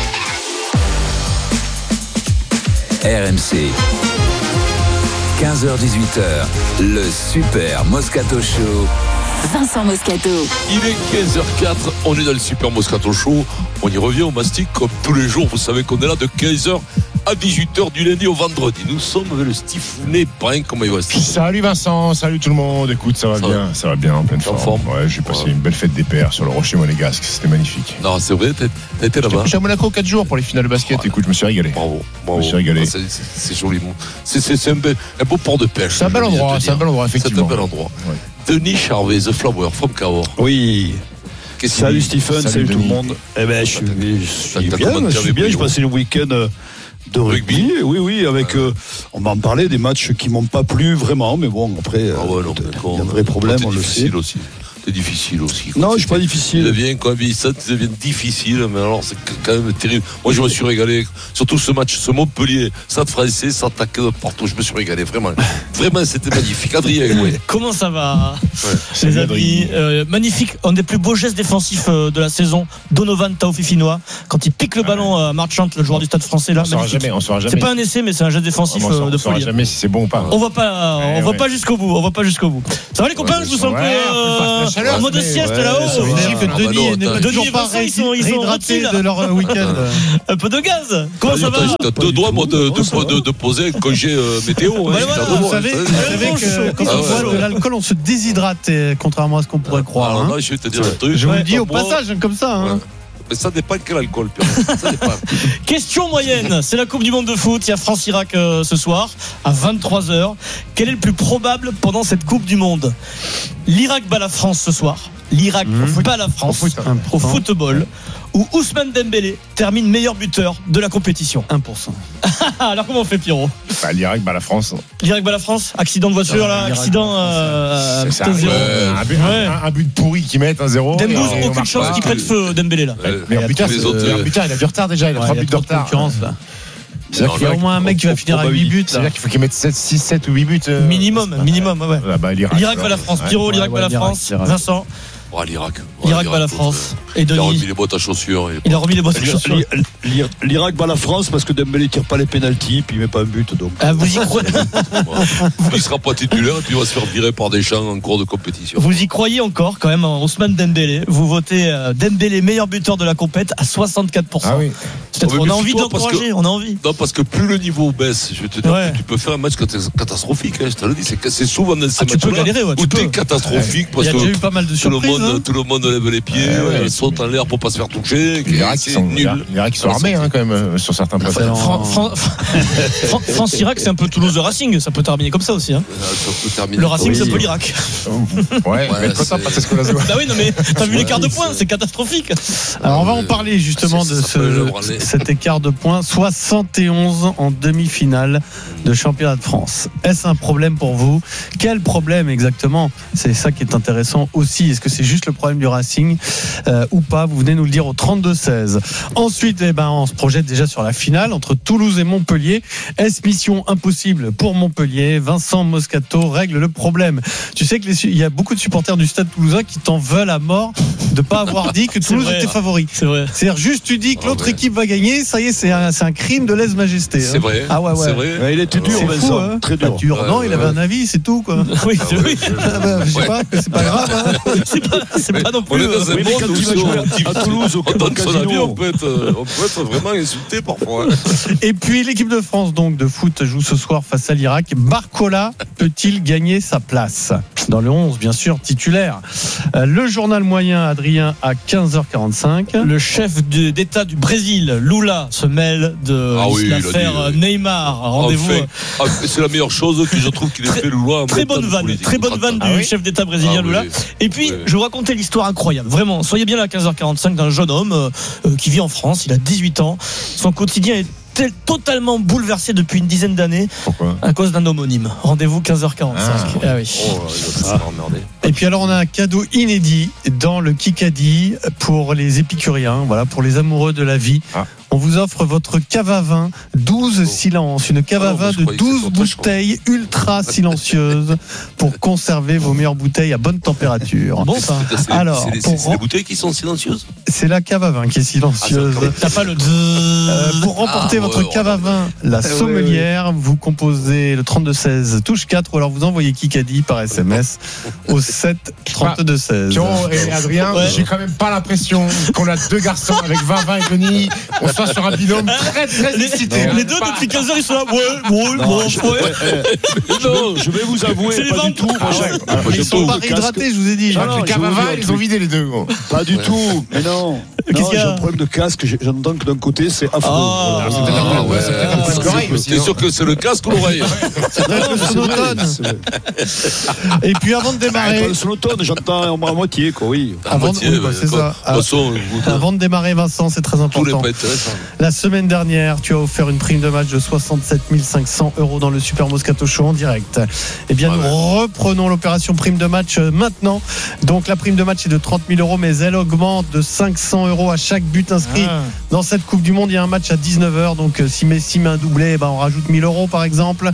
[SPEAKER 4] R M C. quinze heures dix-huit heures, le Super Moscato Show.
[SPEAKER 2] Vincent Moscato.
[SPEAKER 20] Il est quinze heures quatre, on est dans le Super Moscato Show. On y revient au mastic comme tous les jours. Vous savez qu'on est là de quinze heures à dix-huit heures du lundi au vendredi. Nous sommes avec le Stifounet Brun. Comment il va, Steve?
[SPEAKER 24] Salut Vincent, salut tout le monde. Écoute, ça va ça bien, va. ça va bien, en pleine forme. forme. Ouais, j'ai passé ouais. une belle fête des pères sur le Rocher Monégasque. C'était magnifique.
[SPEAKER 20] Non, c'est vrai, t'as, t'as été là-bas.
[SPEAKER 24] J'ai à Monaco quatre jours pour les finales de basket. Ouais. Écoute, je me suis régalé.
[SPEAKER 20] Bravo, bravo.
[SPEAKER 24] Je me suis régalé.
[SPEAKER 20] Ah, c'est, c'est, c'est joli. C'est, c'est, c'est un, be, un beau port de pêche.
[SPEAKER 24] C'est un bel endroit, c'est un bel endroit, effectivement.
[SPEAKER 20] C'est un bel endroit. Ouais. Denis Charvet, The Flower, from Cahors.
[SPEAKER 1] Oui.
[SPEAKER 20] Qu'est-ce
[SPEAKER 1] salut
[SPEAKER 20] qu'il dit
[SPEAKER 1] Stephen,
[SPEAKER 20] Salut,
[SPEAKER 1] salut tout le
[SPEAKER 20] Denis.
[SPEAKER 1] monde. Eh ben, je suis, je suis
[SPEAKER 20] T'as
[SPEAKER 1] bien,
[SPEAKER 20] commenté
[SPEAKER 1] je suis
[SPEAKER 20] avec
[SPEAKER 1] bien.
[SPEAKER 20] lui,
[SPEAKER 1] J'ai passé le week-end euh, de rugby. Oui, oui, avec. Euh, on va en parler des matchs qui m'ont pas plu vraiment, mais bon, après,
[SPEAKER 20] Ah ouais, non,
[SPEAKER 1] euh,
[SPEAKER 20] d'accord.
[SPEAKER 1] il y a un vrai problème, on le sait.
[SPEAKER 20] difficile aussi. C'est difficile aussi.
[SPEAKER 1] Non, je suis pas
[SPEAKER 20] Il
[SPEAKER 1] difficile.
[SPEAKER 20] devient, quand il ça devient difficile, mais alors c'est quand même terrible. Moi, je me suis régalé. Surtout ce match, ce Montpellier, Stade Français, s'attaquer de partout. Je me suis régalé, vraiment. Vraiment, c'était magnifique. Adrien, ouais.
[SPEAKER 7] Comment ça va,
[SPEAKER 20] C'est
[SPEAKER 7] les amis euh, Magnifique, un des plus beaux gestes défensifs euh, de la saison. Donovan Taofifinois, quand il pique le ballon à Marchant, le joueur du Stade Français là.
[SPEAKER 24] On saura
[SPEAKER 7] magnifique.
[SPEAKER 24] jamais, on saura jamais.
[SPEAKER 7] C'est pas un essai, mais c'est un geste défensif
[SPEAKER 24] on saura,
[SPEAKER 7] euh, de
[SPEAKER 24] on saura
[SPEAKER 7] folie.
[SPEAKER 24] jamais si c'est bon ou pas.
[SPEAKER 7] On va pas, on
[SPEAKER 24] Eh
[SPEAKER 7] va
[SPEAKER 24] ouais.
[SPEAKER 7] pas jusqu'au bout. On va pas jusqu'au bout. Ça va les copains, je vous sens un peu
[SPEAKER 24] Ouais,
[SPEAKER 7] euh,
[SPEAKER 24] la chaleur,
[SPEAKER 7] en mode
[SPEAKER 24] mais
[SPEAKER 7] sieste
[SPEAKER 24] ouais,
[SPEAKER 7] là-haut.
[SPEAKER 24] ça veut dire que
[SPEAKER 20] Ah bah
[SPEAKER 24] Denis
[SPEAKER 20] non,
[SPEAKER 24] n'est
[SPEAKER 20] attends.
[SPEAKER 24] pas
[SPEAKER 7] Denis
[SPEAKER 24] toujours
[SPEAKER 7] et
[SPEAKER 24] pas
[SPEAKER 7] Vincent, ils sont, ils sont
[SPEAKER 24] réhydraté
[SPEAKER 7] rôtis,
[SPEAKER 24] de leur euh, week-end.
[SPEAKER 7] un peu de gaz. Comment ça va
[SPEAKER 20] T'as deux droits, moi, de, de, de, de poser un congé euh, météo. hein,
[SPEAKER 7] Ouais,
[SPEAKER 20] j'ai
[SPEAKER 7] voilà,
[SPEAKER 20] deux
[SPEAKER 7] vous
[SPEAKER 20] droits,
[SPEAKER 9] savez,
[SPEAKER 20] hein,
[SPEAKER 9] vous savez
[SPEAKER 7] chaud,
[SPEAKER 9] que quand
[SPEAKER 20] ah
[SPEAKER 9] on
[SPEAKER 20] ouais,
[SPEAKER 9] boit de
[SPEAKER 20] ouais.
[SPEAKER 9] l'alcool, on se déshydrate, euh, contrairement à ce qu'on pourrait croire.
[SPEAKER 20] Alors
[SPEAKER 9] hein.
[SPEAKER 20] là, je vais te dire un truc.
[SPEAKER 9] Je vous le dis au
[SPEAKER 20] Moi,
[SPEAKER 9] passage, comme ça. Hein.
[SPEAKER 20] ouais. Mais ça dépend quel alcool, Pierre. Ça dépend.
[SPEAKER 7] Question moyenne, c'est la Coupe du Monde de foot. Il y a France-Irak euh, ce soir à vingt-trois heures. Quel est le plus probable pendant cette Coupe du Monde? L'Irak bat la France ce soir. L'Irak
[SPEAKER 9] Mmh.
[SPEAKER 7] bat la France
[SPEAKER 9] Au foot.
[SPEAKER 7] au football. Où Ousmane Dembélé termine meilleur buteur de la compétition.
[SPEAKER 9] un pour cent.
[SPEAKER 7] Alors comment on fait, Pierrot?
[SPEAKER 24] Bah, l'Irak bat la France.
[SPEAKER 7] L'Irak bat la France. Accident de voiture
[SPEAKER 24] Non,
[SPEAKER 7] là,
[SPEAKER 24] l'Irak
[SPEAKER 7] accident euh,
[SPEAKER 24] C'est ça,
[SPEAKER 7] putain, zéro.
[SPEAKER 24] ouais, un, but,
[SPEAKER 7] Ouais.
[SPEAKER 24] un, un but pourri qui met un zéro.
[SPEAKER 7] Dembouz,
[SPEAKER 24] et on
[SPEAKER 7] aucune
[SPEAKER 24] marque
[SPEAKER 7] chance
[SPEAKER 24] pas.
[SPEAKER 7] qu'il prenne feu, Dembélé là.
[SPEAKER 20] Euh,
[SPEAKER 24] Mais en buteur,
[SPEAKER 20] les
[SPEAKER 24] c'est-
[SPEAKER 20] autres,
[SPEAKER 24] en
[SPEAKER 20] euh,
[SPEAKER 24] buteur, il a du retard déjà. Il a
[SPEAKER 9] Ouais,
[SPEAKER 24] trois
[SPEAKER 9] il y a
[SPEAKER 24] buts de
[SPEAKER 9] trop de
[SPEAKER 24] retard.
[SPEAKER 9] concurrence, là.
[SPEAKER 24] C'est-à-dire
[SPEAKER 9] Il y a au moins un mec qui va finir avec huit buts. là.
[SPEAKER 24] C'est-à-dire qu'il faut qu'il mette sept, six, sept ou huit buts. euh,
[SPEAKER 7] Minimum, minimum, ouais.
[SPEAKER 24] Ah bah, l'Irak.
[SPEAKER 7] L'Irak bat la France.
[SPEAKER 24] Ouais.
[SPEAKER 7] Pierrot, l'Irak
[SPEAKER 9] ouais,
[SPEAKER 7] bat la
[SPEAKER 9] l'Irak,
[SPEAKER 7] France.
[SPEAKER 9] l'Irak.
[SPEAKER 7] Vincent,
[SPEAKER 20] Oh, l'Irak.
[SPEAKER 7] l'Irak bat la France. Et
[SPEAKER 20] Il a remis
[SPEAKER 7] Denis,
[SPEAKER 20] les boîtes à chaussures. et-
[SPEAKER 7] il a remis les boîtes de
[SPEAKER 1] L'I-
[SPEAKER 7] chaussures.
[SPEAKER 1] l'I- L'Irak bat la France parce que Dembélé tire pas les pénaltys puis il met pas un but donc.
[SPEAKER 7] Ah, vous y croyez
[SPEAKER 20] Il sera pas titulaire et puis il va se faire virer par Deschamps en cours de compétition.
[SPEAKER 7] Vous y croyez encore quand même en Ousmane Dembélé? Vous votez euh, Dembélé meilleur buteur de la compète à soixante-quatre pour cent.
[SPEAKER 24] Ah oui.
[SPEAKER 7] C'est-à-dire
[SPEAKER 20] Oh,
[SPEAKER 7] qu'on
[SPEAKER 20] mais
[SPEAKER 7] a envie
[SPEAKER 20] méfie-toi, parce
[SPEAKER 7] d'encourager,
[SPEAKER 20] que-
[SPEAKER 7] on a envie.
[SPEAKER 20] Non, parce que plus le niveau baisse, je vais te dire,
[SPEAKER 7] Ouais.
[SPEAKER 20] plus tu peux faire un match catas- catastrophique. Hein, je te le dis, c'est, c'est souvent dans ces
[SPEAKER 7] Ah, tu peux
[SPEAKER 20] matchs-là
[SPEAKER 7] galérer, ouais, tu
[SPEAKER 20] où
[SPEAKER 7] peux.
[SPEAKER 20] t'es catastrophique
[SPEAKER 7] Il
[SPEAKER 20] parce
[SPEAKER 7] y a
[SPEAKER 20] que
[SPEAKER 7] déjà eu pas mal de
[SPEAKER 20] tout le,
[SPEAKER 7] surprises.
[SPEAKER 20] monde,
[SPEAKER 7] hein.
[SPEAKER 20] tout le monde lève les pieds,
[SPEAKER 24] Ouais, ouais.
[SPEAKER 20] euh, saute en l'air pour pas se faire toucher.
[SPEAKER 24] L'Irak,
[SPEAKER 20] c'est
[SPEAKER 24] ils sont,
[SPEAKER 20] nul.
[SPEAKER 24] l'Irak, ils sont
[SPEAKER 20] À la
[SPEAKER 24] armés
[SPEAKER 20] sortie.
[SPEAKER 24] hein, quand même euh, sur certains plateaux.
[SPEAKER 7] Fran- Fran- Fran- France-Irak, c'est un peu Toulouse de Racing. Ça peut terminer comme ça aussi. hein.
[SPEAKER 20] Euh, ça peut terminer.
[SPEAKER 7] Le Racing,
[SPEAKER 20] Oui.
[SPEAKER 7] c'est un peu l'Irak.
[SPEAKER 24] Ouais, mais
[SPEAKER 20] c'est-
[SPEAKER 24] content parce que la
[SPEAKER 7] Bah oui, non mais t'as vu l'écart de points, c'est catastrophique.
[SPEAKER 9] Alors on va en parler justement
[SPEAKER 20] ça
[SPEAKER 9] de
[SPEAKER 20] s'appelle le
[SPEAKER 9] ce,
[SPEAKER 20] branlé.
[SPEAKER 9] cet écart de points. soixante et onze en demi-finale de championnat de France. Est-ce un problème pour vous? Quel problème exactement? C'est ça qui est intéressant aussi. Est-ce que c'est juste le problème du Racing euh, ou pas? Vous venez nous le dire au trente-deux seize. Ensuite, eh ben, on se projette déjà sur la finale entre Toulouse et Montpellier. Est-ce mission impossible pour Montpellier? Vincent Moscato règle le problème. Tu sais qu'il y a beaucoup de supporters du Stade Toulousain qui t'en veulent à mort de pas avoir dit que
[SPEAKER 7] C'est
[SPEAKER 9] Toulouse
[SPEAKER 7] vrai.
[SPEAKER 9] était favori.
[SPEAKER 7] C'est vrai.
[SPEAKER 9] C'est-à-dire juste tu dis que
[SPEAKER 20] Ah
[SPEAKER 9] l'autre
[SPEAKER 20] ouais.
[SPEAKER 9] équipe va gagner, ça y est, c'est un, c'est un crime de lèse-majesté.
[SPEAKER 20] C'est
[SPEAKER 9] hein.
[SPEAKER 20] vrai.
[SPEAKER 9] Ah ouais, ouais.
[SPEAKER 20] C'est vrai.
[SPEAKER 1] Ouais, il était dur
[SPEAKER 9] C'est fou,
[SPEAKER 1] Vincent,
[SPEAKER 9] hein.
[SPEAKER 1] très
[SPEAKER 9] Pas
[SPEAKER 1] dur.
[SPEAKER 9] dur.
[SPEAKER 20] Ouais,
[SPEAKER 9] non, il
[SPEAKER 20] ouais.
[SPEAKER 9] avait un avis, c'est tout quoi.
[SPEAKER 7] Oui,
[SPEAKER 20] Ah
[SPEAKER 7] c'est
[SPEAKER 20] ouais,
[SPEAKER 7] oui.
[SPEAKER 20] je-
[SPEAKER 9] Ah bah, je sais
[SPEAKER 20] Ouais.
[SPEAKER 9] pas, c'est pas grave. hein.
[SPEAKER 7] C'est pas, c'est pas non
[SPEAKER 20] On
[SPEAKER 7] plus.
[SPEAKER 20] est dans
[SPEAKER 7] euh,
[SPEAKER 20] un
[SPEAKER 1] oui, mais
[SPEAKER 20] monde
[SPEAKER 1] quand
[SPEAKER 20] où
[SPEAKER 1] il va
[SPEAKER 20] si
[SPEAKER 1] jouer
[SPEAKER 20] on-
[SPEAKER 1] à Toulouse, au
[SPEAKER 20] on donne son
[SPEAKER 1] casino.
[SPEAKER 20] avis, on peut être, euh, on peut être vraiment insulté parfois. hein.
[SPEAKER 9] Et puis l'équipe de France donc de foot joue ce soir face à l'Irak. Barcola peut-il gagner sa place dans le onze, bien sûr, titulaire? Euh, Le journal moyen, Adrien, à quinze heures quarante-cinq.
[SPEAKER 7] Le chef de- d'État du Brésil, Lula, se mêle de
[SPEAKER 20] Ah oui, il a
[SPEAKER 7] l'affaire
[SPEAKER 20] dit, euh,
[SPEAKER 7] Neymar. Rendez-vous.
[SPEAKER 20] Enfin, ah, c'est la meilleure chose que je trouve qu'il ait fait Lula. en
[SPEAKER 7] Très
[SPEAKER 20] même temps
[SPEAKER 7] bonne
[SPEAKER 20] de
[SPEAKER 7] vanne,
[SPEAKER 20] politique.
[SPEAKER 7] très bonne vanne
[SPEAKER 20] Ah
[SPEAKER 7] du
[SPEAKER 20] oui
[SPEAKER 7] chef d'État brésilien
[SPEAKER 20] Ah
[SPEAKER 7] Lula.
[SPEAKER 20] oui.
[SPEAKER 7] Et puis,
[SPEAKER 20] Oui.
[SPEAKER 7] je vais vous raconter l'histoire incroyable. Vraiment, soyez bien là à quinze heures quarante-cinq d'un jeune homme euh, euh, qui vit en France. Il a dix-huit ans. Son quotidien est tel- totalement bouleversé depuis une dizaine d'années.
[SPEAKER 24] Pourquoi?
[SPEAKER 7] À cause d'un homonyme. Rendez-vous quinze heures quarante-cinq.
[SPEAKER 24] Ah,
[SPEAKER 7] Ah oui.
[SPEAKER 20] Oh, il va se faire emmerder.
[SPEAKER 9] Et puis alors on a un cadeau inédit dans le Kikadi pour les épicuriens, voilà, pour les amoureux de la vie.
[SPEAKER 24] Ah.
[SPEAKER 9] On vous offre votre cave à vin douze silences, une cave
[SPEAKER 20] Ah
[SPEAKER 9] à
[SPEAKER 20] non,
[SPEAKER 9] vin
[SPEAKER 20] mais je
[SPEAKER 9] de
[SPEAKER 20] croyais que
[SPEAKER 9] douze
[SPEAKER 20] c'était autre chose.
[SPEAKER 9] bouteilles ultra silencieuses pour conserver vos meilleures bouteilles à bonne température.
[SPEAKER 7] Bon ça.
[SPEAKER 20] C'est- c'est-
[SPEAKER 9] Alors,
[SPEAKER 20] c'est les-
[SPEAKER 9] pour
[SPEAKER 20] c'est les bouteilles qui sont silencieuses.
[SPEAKER 9] C'est la cave à vin qui est silencieuse.
[SPEAKER 20] Ah,
[SPEAKER 7] T'as pas le.
[SPEAKER 9] Euh, pour remporter
[SPEAKER 20] Ah,
[SPEAKER 9] votre
[SPEAKER 20] ouais,
[SPEAKER 9] cave à vin, la sommelière, vous composez le trente-deux seize touche quatre ou alors vous envoyez Kikadi par S M S au sept trente-deux seize.
[SPEAKER 24] Pierrot et Adrien,
[SPEAKER 7] Ouais.
[SPEAKER 24] j'ai quand même pas l'impression qu'on a deux garçons avec Vinvin et Denis. On soit sur un binôme très très
[SPEAKER 7] Les,
[SPEAKER 24] excité. hein.
[SPEAKER 7] les deux
[SPEAKER 24] Pas-
[SPEAKER 7] depuis quinze heures ils sont là. Ouais, ouais,
[SPEAKER 1] Non,
[SPEAKER 7] bon,
[SPEAKER 1] je,
[SPEAKER 7] ouais.
[SPEAKER 1] non, je vais vous avouer,
[SPEAKER 7] C'est les
[SPEAKER 1] pas du
[SPEAKER 7] ventes.
[SPEAKER 1] tout. Moi,
[SPEAKER 24] Ah
[SPEAKER 1] j'ai-
[SPEAKER 24] ouais.
[SPEAKER 1] moi,
[SPEAKER 9] Ils
[SPEAKER 1] j'ai
[SPEAKER 9] sont pas
[SPEAKER 1] de casque.
[SPEAKER 9] réhydratés, je vous ai dit.
[SPEAKER 24] Genre,
[SPEAKER 1] non,
[SPEAKER 24] les
[SPEAKER 1] je
[SPEAKER 24] caves à
[SPEAKER 1] vais vous
[SPEAKER 24] vin,
[SPEAKER 1] dire un
[SPEAKER 24] ils ont
[SPEAKER 1] truc.
[SPEAKER 24] vidé les deux. Gros.
[SPEAKER 1] Pas du tout, mais non. Non, j'ai un problème de casque. J'entends que d'un côté, c'est affreux.
[SPEAKER 7] Ah,
[SPEAKER 1] voilà.
[SPEAKER 7] c'est peut-être
[SPEAKER 20] Ah, ouais.
[SPEAKER 1] c'est peut-être un peu l'oreille aussi,
[SPEAKER 20] C'est
[SPEAKER 1] hein.
[SPEAKER 20] sûr que c'est le casque ou l'oreille.
[SPEAKER 3] Le sonotone. Et puis avant de démarrer.
[SPEAKER 1] Ah, le sonotone, j'entends à moitié, quoi, oui.
[SPEAKER 3] Avant de, oui, bah, c'est ça.
[SPEAKER 20] Façon,
[SPEAKER 3] Avant de démarrer, Vincent, c'est très important.
[SPEAKER 20] pas intéressant.
[SPEAKER 3] La semaine dernière, tu as offert une prime de match de soixante-sept mille cinq cents euros dans le Super Moscato Show en direct. Eh bien,
[SPEAKER 20] Ouais,
[SPEAKER 3] nous
[SPEAKER 20] ouais.
[SPEAKER 3] reprenons l'opération prime de match euh, maintenant. Donc, la prime de match est de trente mille euros, mais elle augmente de cinq cents euros à chaque but inscrit.
[SPEAKER 7] Ah.
[SPEAKER 3] Dans cette Coupe du Monde, il y a un match à dix-neuf heures. Donc, euh, si Messi met un doublé, eh ben, on rajoute mille euros, par exemple.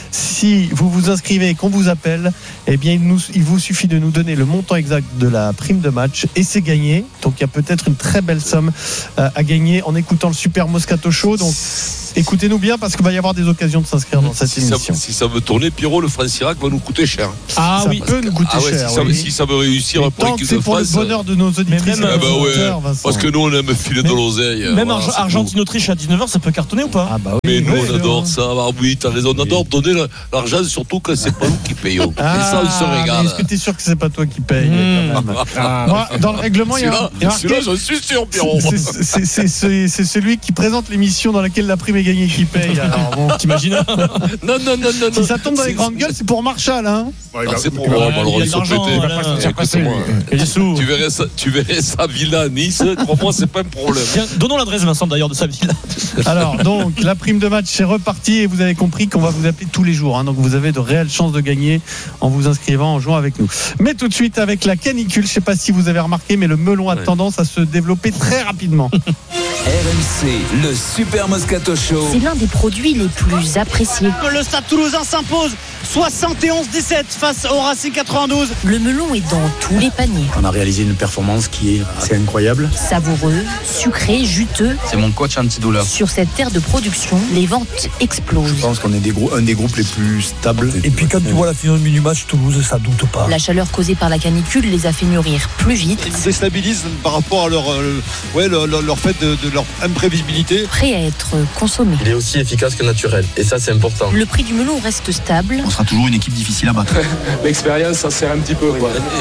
[SPEAKER 3] Si vous vous inscrivez et qu'on vous appelle, eh bien, il, nous, il vous suffit de nous donner le montant exact de la prime de match et c'est gagné. Donc, il y a peut-être une très belle somme euh, à gagner en écoutant le Super Moscato Show. Donc, écoutez-nous bien parce qu'il va y avoir des occasions de s'inscrire dans cette
[SPEAKER 20] Si ça,
[SPEAKER 3] émission.
[SPEAKER 20] si ça veut tourner, Pierrot, le France Irak va nous coûter cher.
[SPEAKER 3] Ah
[SPEAKER 7] Ça
[SPEAKER 3] oui, peut nous coûter
[SPEAKER 20] Ah ouais,
[SPEAKER 3] cher.
[SPEAKER 20] si, ça,
[SPEAKER 3] oui.
[SPEAKER 20] si ça veut réussir pour
[SPEAKER 3] Tant que
[SPEAKER 20] l'équipe
[SPEAKER 3] c'est
[SPEAKER 20] de
[SPEAKER 3] pour le
[SPEAKER 20] France.
[SPEAKER 3] bonheur de nos auditrices
[SPEAKER 7] même,
[SPEAKER 3] et
[SPEAKER 20] Ah
[SPEAKER 3] de
[SPEAKER 20] bah
[SPEAKER 3] nos
[SPEAKER 20] ouais,
[SPEAKER 3] auditeurs, Vincent.
[SPEAKER 20] parce que nous on aime filer de l'oseille.
[SPEAKER 7] Même
[SPEAKER 20] voilà,
[SPEAKER 7] Arge-
[SPEAKER 20] c'est tout.
[SPEAKER 7] Argentine-Autriche à dix-neuf heures, ça peut cartonner ou pas?
[SPEAKER 3] Ah bah oui,
[SPEAKER 20] Mais nous
[SPEAKER 3] oui,
[SPEAKER 20] on
[SPEAKER 3] oui,
[SPEAKER 20] adore
[SPEAKER 3] oui.
[SPEAKER 20] ça. Ah oui, t'as raison, on adore donner la- l'argent, surtout quand c'est pas nous qui payons.
[SPEAKER 3] Ah,
[SPEAKER 20] Et ça, on se
[SPEAKER 3] mais
[SPEAKER 20] régale.
[SPEAKER 3] est-ce que tu es sûr que c'est pas toi qui paye
[SPEAKER 7] Mmh.
[SPEAKER 3] quand même Moi, dans le règlement, il y a,
[SPEAKER 20] Celui-là,
[SPEAKER 3] il y a marqué-
[SPEAKER 20] celui-là, j'en suis sûr, Pierrot.
[SPEAKER 3] C'est- c'est- c'est- c'est c'est celui qui présente l'émission dans laquelle la prime est gagnée qui paye. Alors bon,
[SPEAKER 7] T'imagines?
[SPEAKER 20] Non, non, non, non.
[SPEAKER 3] si ça tombe dans les grandes gueules, c'est pour Marshall, hein.
[SPEAKER 20] Ah, c'est pour moi,
[SPEAKER 7] il y a
[SPEAKER 20] malheureusement,
[SPEAKER 7] de
[SPEAKER 20] ils sont
[SPEAKER 7] l'argent,
[SPEAKER 20] pétés.
[SPEAKER 7] voilà.
[SPEAKER 20] C'est que c'est moi.
[SPEAKER 7] Il y a des sous.
[SPEAKER 20] Tu verrais ça, tu verrais sa villa à Nice, crois-moi, c'est pas un problème.
[SPEAKER 7] Tiens, donnons l'adresse, Vincent, d'ailleurs, de sa ville.
[SPEAKER 3] Alors donc la prime de match est repartie et vous avez compris qu'on va vous appeler tous les jours, hein. Donc vous avez de réelles chances de gagner en vous inscrivant, en jouant avec nous. Mais tout de suite avec la canicule, je sais pas si vous avez remarqué, mais le melon a
[SPEAKER 20] Ouais.
[SPEAKER 3] tendance à se développer très rapidement.
[SPEAKER 4] R M C, le Super Moscato Show.
[SPEAKER 8] C'est l'un des produits les plus appréciés.
[SPEAKER 7] Le Stade Toulousain s'impose soixante et onze dix-sept face au Racing quatre-vingt-douze.
[SPEAKER 8] Le melon est dans tous les paniers.
[SPEAKER 11] On a réalisé une performance qui est assez incroyable.
[SPEAKER 8] Savoureux, sucré, juteux.
[SPEAKER 11] C'est mon coach antidouleur.
[SPEAKER 8] Sur cette terre de production, les ventes explosent.
[SPEAKER 11] Je pense qu'on est des grou- un des groupes les plus stables.
[SPEAKER 12] Et puis quand tu vois la finale du match Toulouse, ça doute pas.
[SPEAKER 8] La chaleur causée par la canicule les a fait mûrir plus vite.
[SPEAKER 1] Ils se déstabilisent par rapport à leur, euh, ouais, leur, leur- leur fait de, de leur imprévisibilité.
[SPEAKER 8] Prêt à être consommé.
[SPEAKER 11] Il est aussi efficace que naturel. Et ça, c'est important.
[SPEAKER 8] Le prix du melon reste stable,
[SPEAKER 11] On sera toujours une équipe difficile à battre. L'expérience, ça sert un petit peu.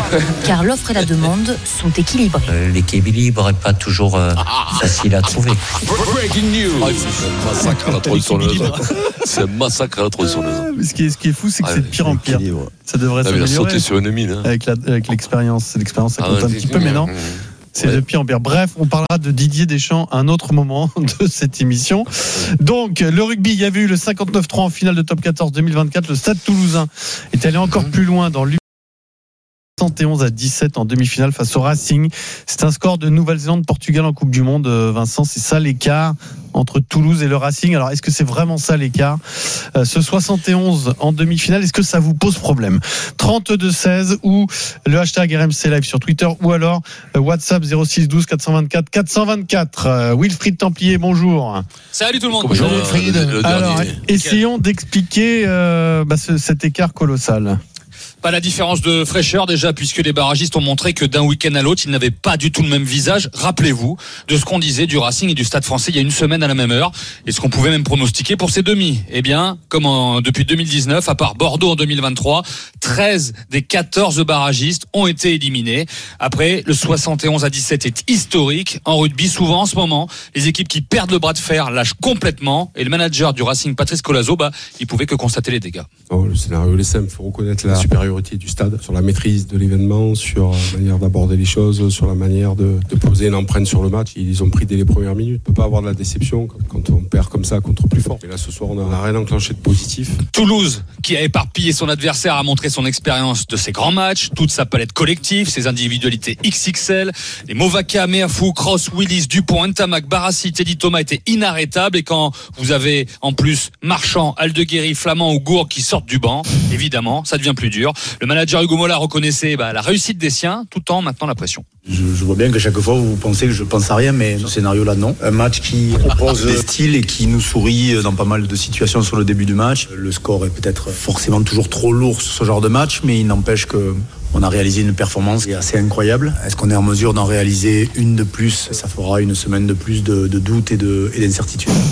[SPEAKER 8] car l'offre et la demande sont équilibrées.
[SPEAKER 12] L'équilibre n'est pas toujours euh, facile à trouver.
[SPEAKER 20] Breaking news. Ah, c'est un massacre à la tronçonneuse. C'est un massacre à la tronçonneuse.
[SPEAKER 3] Mais ce qui est, ce qui est fou, c'est que
[SPEAKER 20] Ah,
[SPEAKER 3] c'est de pire en pire. Ça devrait
[SPEAKER 20] Ah, mais il a
[SPEAKER 3] s'améliorer
[SPEAKER 20] sauté sur une mine. hein.
[SPEAKER 3] avec la- avec l'expérience. C'est l'expérience, ça
[SPEAKER 20] Ah,
[SPEAKER 3] compte un
[SPEAKER 20] ouais,
[SPEAKER 3] petit peu, mais non. C'est
[SPEAKER 20] Ouais.
[SPEAKER 3] de pire en pire. Bref, on parlera de Didier Deschamps à un autre moment de cette émission. Donc, le rugby, il y avait eu le cinquante-neuf trois en finale de Top quatorze deux mille vingt-quatre. Le Stade Toulousain est allé encore plus loin dans l'U soixante et onze à dix-sept en demi-finale face au Racing. C'est un score de Nouvelle-Zélande-Portugal en Coupe du Monde. Euh, Vincent, c'est ça l'écart entre Toulouse et le Racing. Alors, est-ce que c'est vraiment ça l'écart? Euh, Ce soixante et onze en demi-finale, est-ce que ça vous pose problème? trente-deux seize ou le hashtag R M C Live sur Twitter ou alors euh, WhatsApp zéro six douze quatre cent vingt-quatre quatre cent vingt-quatre. Euh, Wilfried Templier, bonjour.
[SPEAKER 19] Salut tout le monde.
[SPEAKER 20] Bonjour,
[SPEAKER 19] Wilfried.
[SPEAKER 20] le- le
[SPEAKER 3] Alors,
[SPEAKER 20] dernier.
[SPEAKER 3] essayons d'expliquer euh, bah, ce- cet écart colossal.
[SPEAKER 19] Pas la différence de fraîcheur déjà, puisque les barragistes ont montré que d'un week-end à l'autre, ils n'avaient pas du tout le même visage. Rappelez-vous de ce qu'on disait du Racing et du Stade Français il y a une semaine à la même heure, et ce qu'on pouvait même pronostiquer pour ces demi. Eh bien, comme en, depuis deux mille dix-neuf, à part Bordeaux en deux mille vingt-trois, treize des quatorze barragistes ont été éliminés. Après, le soixante et onze à dix-sept est historique. En rugby, souvent en ce moment, les équipes qui perdent le bras de fer lâchent complètement, et le manager du Racing, Patrice Colazo, bah, il pouvait que constater les dégâts.
[SPEAKER 25] Oh, le scénario est simple, il faut reconnaître la supériorité du stade sur la maîtrise de l'événement, sur la manière d'aborder les choses, sur la manière de, de poser une empreinte sur le match. Ils ont pris dès les premières minutes. On ne peut pas avoir de la déception quand, quand on perd comme ça contre plus fort. Et là ce soir on n'a rien enclenché de positif.
[SPEAKER 19] Toulouse, qui a éparpillé son adversaire, a montré son expérience de ses grands matchs, toute sa palette collective, ses individualités X X L. Les Movaka, Meafou, Cross, Willis, Dupont, Ntamak, Barassi, Teddy Thomas étaient inarrêtables. Et quand vous avez en plus Marchand, Aldeguerri, Flamand ou Gourg qui sortent du banc, évidemment, ça devient plus dur. Le manager Hugo Mola reconnaissait bah, la réussite des siens tout en maintenant la pression.
[SPEAKER 11] Je, je vois bien que chaque fois vous pensez que je pense à rien, mais ce scénario-là, non. Un match qui propose des styles et qui nous sourit dans pas mal de situations sur le début du match. Le score est peut-être forcément toujours trop lourd sur ce genre de match, mais il n'empêche que on a réalisé une performance qui est assez incroyable. Est-ce qu'on est en mesure d'en réaliser une de plus? Ça fera une semaine de plus de, de doute et, de, et d'incertitude.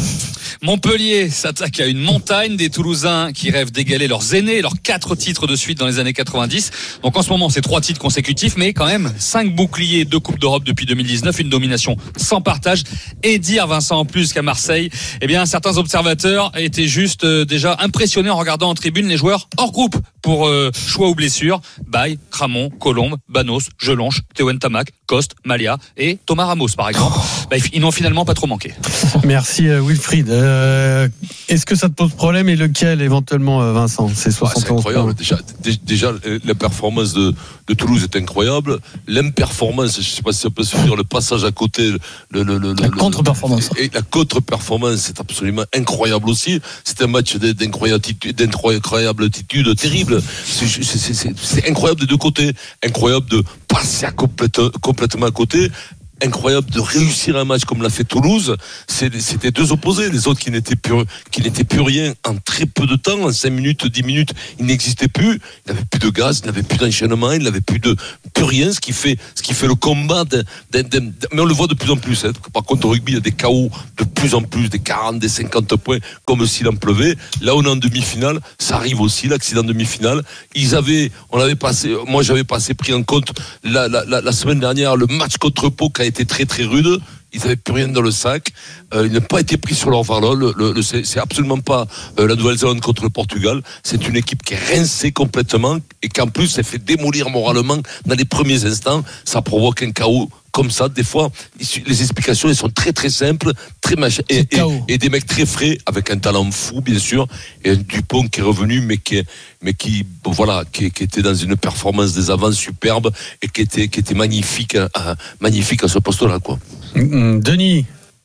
[SPEAKER 6] Montpellier s'attaque à une montagne des Toulousains qui rêvent d'égaler leurs aînés, leurs quatre titres de suite dans les années quatre-vingt-dix. Donc en ce moment, c'est trois titres consécutifs, mais quand même cinq boucliers, deux Coupes d'Europe depuis deux mille dix-neuf, une domination sans partage. Et dire, Vincent, en plus qu'à Marseille, eh bien, certains observateurs étaient juste euh, déjà impressionnés en regardant en tribune les joueurs hors groupe pour euh, choix ou blessures. Baye, Cramon, Colombe, Banos, Jelonche, Théo Ntamak, Coste, Malia et Thomas Ramos, par exemple. Bah, ils n'ont finalement pas trop manqué.
[SPEAKER 3] Merci euh, Wilfried. Euh, est-ce que ça te pose problème et lequel éventuellement, euh, Vincent? C'est soixante et onze.
[SPEAKER 20] Ouais, c'est incroyable. Déjà, déjà, la performance de, de Toulouse est incroyable. L'imperformance, je ne sais pas si ça peut se dire, le passage à côté, le, le, le,
[SPEAKER 7] la contre-performance.
[SPEAKER 20] Et la contre-performance, c'est absolument incroyable aussi. C'est un match d'incroyable attitude terrible. C'est, c'est, c'est, c'est incroyable des deux côtés. Incroyable de passer à complète, complètement à côté. Incroyable de réussir un match comme l'a fait Toulouse. C'était deux opposés, les autres qui n'étaient plus, qui n'étaient plus rien en très peu de temps, en cinq minutes, dix minutes, ils n'existaient plus. Il n'avait plus de gaz, il n'avait plus d'enchaînement, il n'avait plus de plus rien. Ce qui fait, ce qui fait le combat. De, de, de, de, mais on le voit de plus en plus. Hein. Par contre, au rugby, il y a des K O de plus en plus, des quarante, des cinquante points, comme s'il en pleuvait. Là, on est en demi-finale. Ça arrive aussi, l'accident demi-finale. Ils avaient, on avait passé, moi, j'avais passé pris en compte la, la, la, la semaine dernière le match contre Pau qui a été très très rude. Ils n'avaient plus rien dans le sac. Euh, ils n'ont pas été pris sur leur valeur. Le, le, le, c'est, c'est absolument pas euh, la Nouvelle-Zélande contre le Portugal. C'est une équipe qui est rincée complètement et qu'en plus elle fait démolir moralement dans les premiers instants. Ça provoque un chaos comme ça. Des fois, les explications elles sont très très simples, très mach- et, et, et des mecs très frais avec un talent fou bien sûr et un Dupont qui est revenu mais qui, mais qui voilà, qui, qui était dans une performance des avants superbe et qui était qui était magnifique, euh, magnifique à ce poste-là quoi.
[SPEAKER 3] Denis.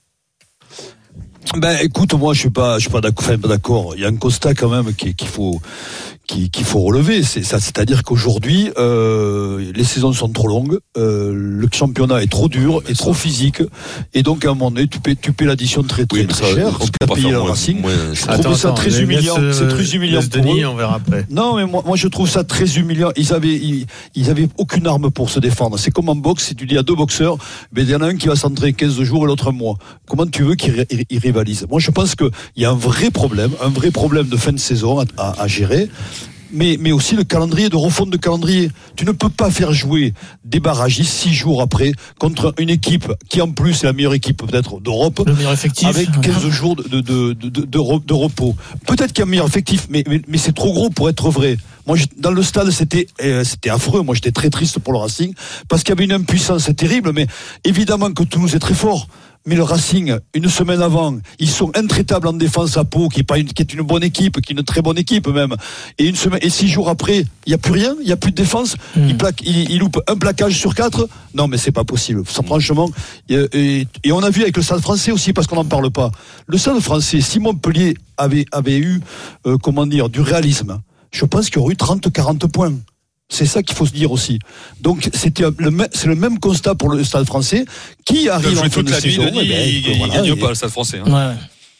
[SPEAKER 1] Ben écoute, moi je suis pas, je suis pas d'accord. Enfin, pas d'accord. Il y a un constat quand même qui, qu'il faut, qui, qu'il faut relever. C'est ça, c'est-à-dire qu'aujourd'hui, euh, les saisons sont trop longues, euh, le championnat est trop dur, et trop physique, et donc à un moment donné, tu paies, tu paies l'addition très très, oui, très ça, cher. On peut pas payer le Racing. Moins, je
[SPEAKER 3] attends,
[SPEAKER 1] trouve ça
[SPEAKER 3] attends,
[SPEAKER 1] très humiliant.
[SPEAKER 3] Laisse,
[SPEAKER 1] c'est très humiliant pour
[SPEAKER 3] Denis,
[SPEAKER 1] eux.
[SPEAKER 3] on verra après.
[SPEAKER 1] Non, mais moi, moi je trouve ça très humiliant. Ils avaient, ils, ils avaient aucune arme pour se défendre. C'est comme en boxe, si tu dis à deux boxeurs, ben il y en a un qui va s'entraîner quinze jours et l'autre un mois. Comment tu veux qu'ils ils rivalisent? Moi, je pense qu'il y a un vrai problème, un vrai problème de fin de saison à, à, à gérer. Mais, mais aussi le calendrier, de refonte de calendrier. Tu ne peux pas faire jouer des barragistes six jours après contre une équipe qui en plus est la meilleure équipe peut-être d'Europe,
[SPEAKER 7] le meilleur effectif,
[SPEAKER 1] avec quinze jours de, de, de, de, de, de repos. Peut-être qu'il y a un meilleur effectif, mais, mais, mais c'est trop gros pour être vrai. Moi, dans le stade, c'était, euh, c'était affreux. Moi, j'étais très triste pour le Racing parce qu'il y avait une impuissance terrible. Mais évidemment que Toulouse est très fort. Mais le Racing, une semaine avant, ils sont intraitables en défense à Pau, qui est pas une, qui est une bonne équipe, qui est une très bonne équipe même. Et une semaine, et six jours après, il y a plus rien, il y a plus de défense. Mmh. Il plaque, il, il loupe un plaquage sur quatre. Non, mais c'est pas possible. Ça, franchement, et, et, et on a vu avec le Stade Français aussi, parce qu'on n'en parle pas. Le Stade Français, si Montpellier avait, avait eu, euh, comment dire, du réalisme, je pense qu'il y aurait eu trente à quarante points. C'est ça qu'il faut se dire aussi. Donc c'était le même, c'est le même constat pour le Stade Français qui arrive en fin de saison.
[SPEAKER 6] Il ne gagne pas le Stade Français. Hein.
[SPEAKER 7] Ouais.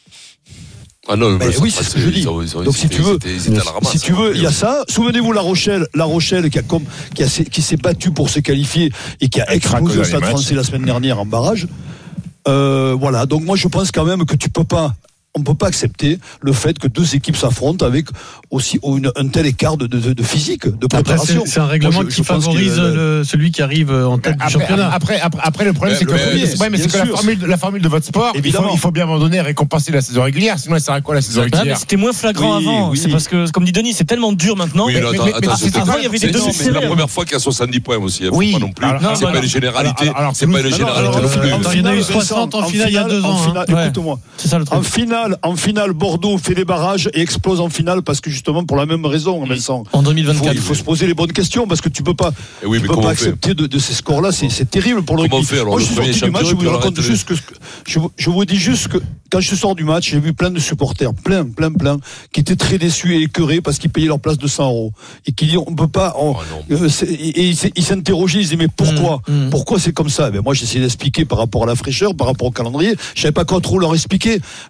[SPEAKER 20] Ah non,
[SPEAKER 1] ben oui, c'est ce que je dis. Ils ont, ils ont, Donc si tu veux, ramasse, si tu veux, il y a ça. Souvenez-vous La Rochelle, La Rochelle qui a comme, qui a, qui s'est battue pour se qualifier et qui a explosé le Stade Français la semaine dernière en barrage. Euh, voilà. Donc moi je pense quand même que tu peux pas. On ne peut pas accepter le fait que deux équipes s'affrontent avec aussi une, un tel écart de, de, de physique, de préparation.
[SPEAKER 3] Après, c'est, c'est un règlement Moi, je, qui je favorise que, le, celui qui arrive en tête après, du championnat.
[SPEAKER 24] Après, après, après le problème, mais, c'est, que, mais, c'est, ouais, mais c'est que la formule, la formule de votre sport, il faut, il faut bien à un moment donné récompenser la saison régulière. Sinon, ça sert à quoi la saison régulière?
[SPEAKER 7] Mais c'était moins flagrant oui, avant. Oui. C'est parce que, comme dit Denis, c'est tellement dur maintenant.
[SPEAKER 20] Oui,
[SPEAKER 7] mais,
[SPEAKER 20] non,
[SPEAKER 7] mais,
[SPEAKER 20] attends,
[SPEAKER 7] mais,
[SPEAKER 20] attends,
[SPEAKER 7] mais avant, il y avait des deux.
[SPEAKER 20] C'est la première fois qu'il y a soixante-dix points aussi.
[SPEAKER 24] Oui.
[SPEAKER 20] Pas non plus. C'est pas une généralité. C'est pas une généralité non plus.
[SPEAKER 3] Il y en a eu soixante en finale il y a deux ans.
[SPEAKER 1] Écoute-moi. En finale, en finale, Bordeaux fait les barrages et explose en finale parce que justement pour la même raison, Vincent.
[SPEAKER 7] En deux mille vingt-quatre.
[SPEAKER 1] Il faut, il faut se poser les bonnes questions parce que tu peux pas,
[SPEAKER 20] oui,
[SPEAKER 1] tu peux pas accepter de, de ces scores-là. C'est, c'est terrible pour le rugby. Moi, je suis sorti du match. Je vous raconte juste que je, je vous dis juste que quand je sors du match, j'ai vu plein de supporters, plein, plein, plein, qui étaient très déçus et écœurés parce qu'ils payaient leur place de cent euros et qui disent on peut pas. On, oh, euh, et ils, ils s'interrogeaient, ils disaient mais pourquoi, mmh, mmh. pourquoi c'est comme ça? Ben moi, j'essayais d'expliquer par rapport à la fraîcheur, par rapport au calendrier. Je savais pas quoi trop leur expliquer. Mais la vérité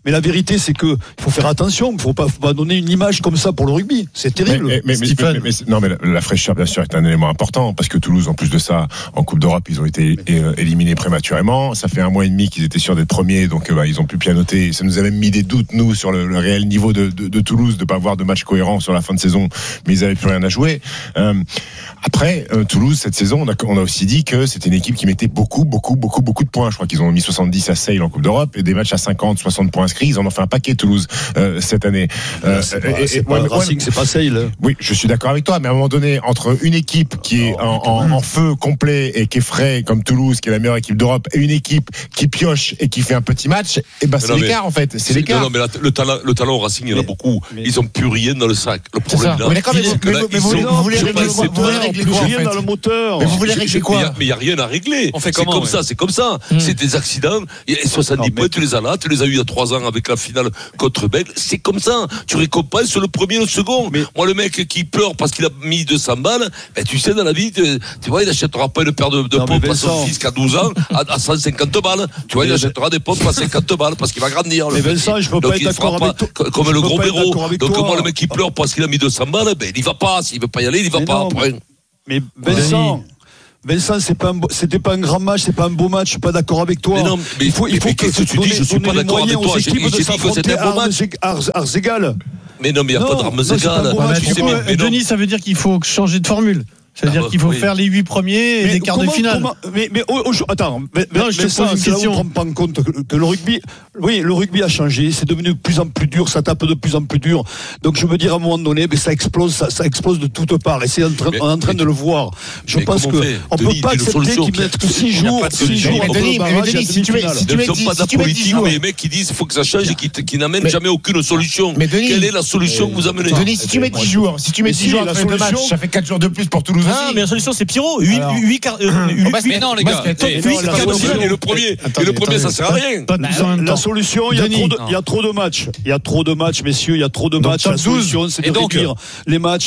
[SPEAKER 1] vérité, c'est que il faut faire attention. Il ne faut pas, faut pas donner une image comme ça pour le rugby. C'est terrible.
[SPEAKER 24] Mais, mais, mais, mais, mais, mais, non, mais la, la fraîcheur, bien sûr, est un élément important parce que Toulouse, en plus de ça, en Coupe d'Europe, ils ont été euh, éliminés prématurément. Ça fait un mois et demi qu'ils étaient sûrs d'être premiers, donc euh, bah, ils ont pu pianoter. Ça nous a même mis des doutes, nous, sur le, le réel niveau de, de, de Toulouse, de pas avoir de match cohérent sur la fin de saison, mais ils n'avaient plus rien à jouer. Euh, après, euh, Toulouse, cette saison, on a, on a aussi dit que c'était une équipe qui mettait beaucoup, beaucoup, beaucoup, beaucoup de points. Je crois qu'ils ont mis soixante-dix à Sale en Coupe d'Europe et des matchs à cinquante, soixante points inscrits. Ils en ont fait un paquet, Toulouse, euh, cette année. Euh,
[SPEAKER 1] c'est pas, et, c'est et, pas ouais, Racing, ouais, c'est pas Sale.
[SPEAKER 24] Oui, je suis d'accord avec toi, mais à un moment donné, entre une équipe qui est en, en, en feu complet et qui est frais, comme Toulouse, qui est la meilleure équipe d'Europe, et une équipe qui pioche et qui fait un petit match, et ben c'est non, l'écart, en fait. C'est, c'est l'écart.
[SPEAKER 20] Non, mais la, le talent, le talent au Racing, il y en a beaucoup. Mais, ils ont plus rien dans le sac. Le problème là,
[SPEAKER 24] mais d'accord, mais, mais, mais vous,
[SPEAKER 20] sont,
[SPEAKER 24] vous voulez régler quoi? Vous voulez régler quoi,
[SPEAKER 1] rien dans le moteur.
[SPEAKER 24] Mais vous voulez régler quoi?
[SPEAKER 20] Mais il y a rien à régler.
[SPEAKER 6] On fait
[SPEAKER 20] c'est
[SPEAKER 6] comment,
[SPEAKER 20] comme ça, c'est comme ça. C'est des accidents. Et soixante-dix points, tu les as là, tu les as eu il y a trois ans avec la finale contre Bègle. C'est comme ça. Tu récompenses sur le premier et le second. Mais moi, le mec qui pleure parce qu'il a mis deux cents balles, ben, tu sais, dans la vie, tu, tu vois, il n'achètera pas une paire de, de pompes à son fils qui a douze ans à, à cent cinquante balles. Tu vois, il achètera des pompes à cinquante balles parce qu'il va grandir.
[SPEAKER 1] Mais Vincent, je peux pas être d'accord avec toi.
[SPEAKER 20] Comme le gros béro. Donc, moi, le mec qui pleure parce qu'il a mis deux cents balles, ben, il y va pas. S'il veut pas y aller, il y va pas.
[SPEAKER 1] Mais Vincent. Vincent, c'est pas un, c'était pas un grand match, c'est pas un beau match, je suis pas d'accord avec toi.
[SPEAKER 20] Mais non, mais
[SPEAKER 1] il faut, il faut
[SPEAKER 20] mais
[SPEAKER 1] que,
[SPEAKER 20] que tu dis, je suis pas d'accord avec toi.
[SPEAKER 1] J'ai, j'ai dit que c'était un beau match. Arts égales.
[SPEAKER 20] Mais non, mais il n'y a pas d'armes égales.
[SPEAKER 3] Denis, ça veut dire qu'il faut changer de formule. C'est-à-dire ah bah, qu'il faut oui. faire les huit premiers et mais des quarts de finale.
[SPEAKER 1] Comment, mais mais oh, oh, attends, mais, non, je te pose une question. On ne prend pas en compte que, que le rugby, oui, le rugby a changé, c'est devenu de plus en plus dur, ça tape de plus en plus dur. Donc je veux dire à un moment donné, mais ça explose, ça, ça explose de toutes parts. Et c'est en train, mais, on est en train de le voir. Je pense que on peut pas accepter qu'ils mettent que six jours, six jours entre le barrage et la demi-finale.
[SPEAKER 20] Ne sont pas de la politique, mais les mecs qui disent il faut que ça change et qui n'amènent jamais aucune solution. Quelle est la solution que vous amenez?
[SPEAKER 24] Denis, si tu mets dix jours, si tu mets dix jours entre deux matchs, ça fait quatre jours de plus pour Toulouse aussi.
[SPEAKER 7] Mais la solution c'est Pierrot, huit quarts.
[SPEAKER 6] Mais non, les gars.
[SPEAKER 20] Et le premier, et le premier, ça sert à rien.
[SPEAKER 1] La solution, il y a trop de, il y a trop de matchs. Il y a trop de matchs, messieurs, il y a trop de matchs. La solution, c'est de réduire les matchs.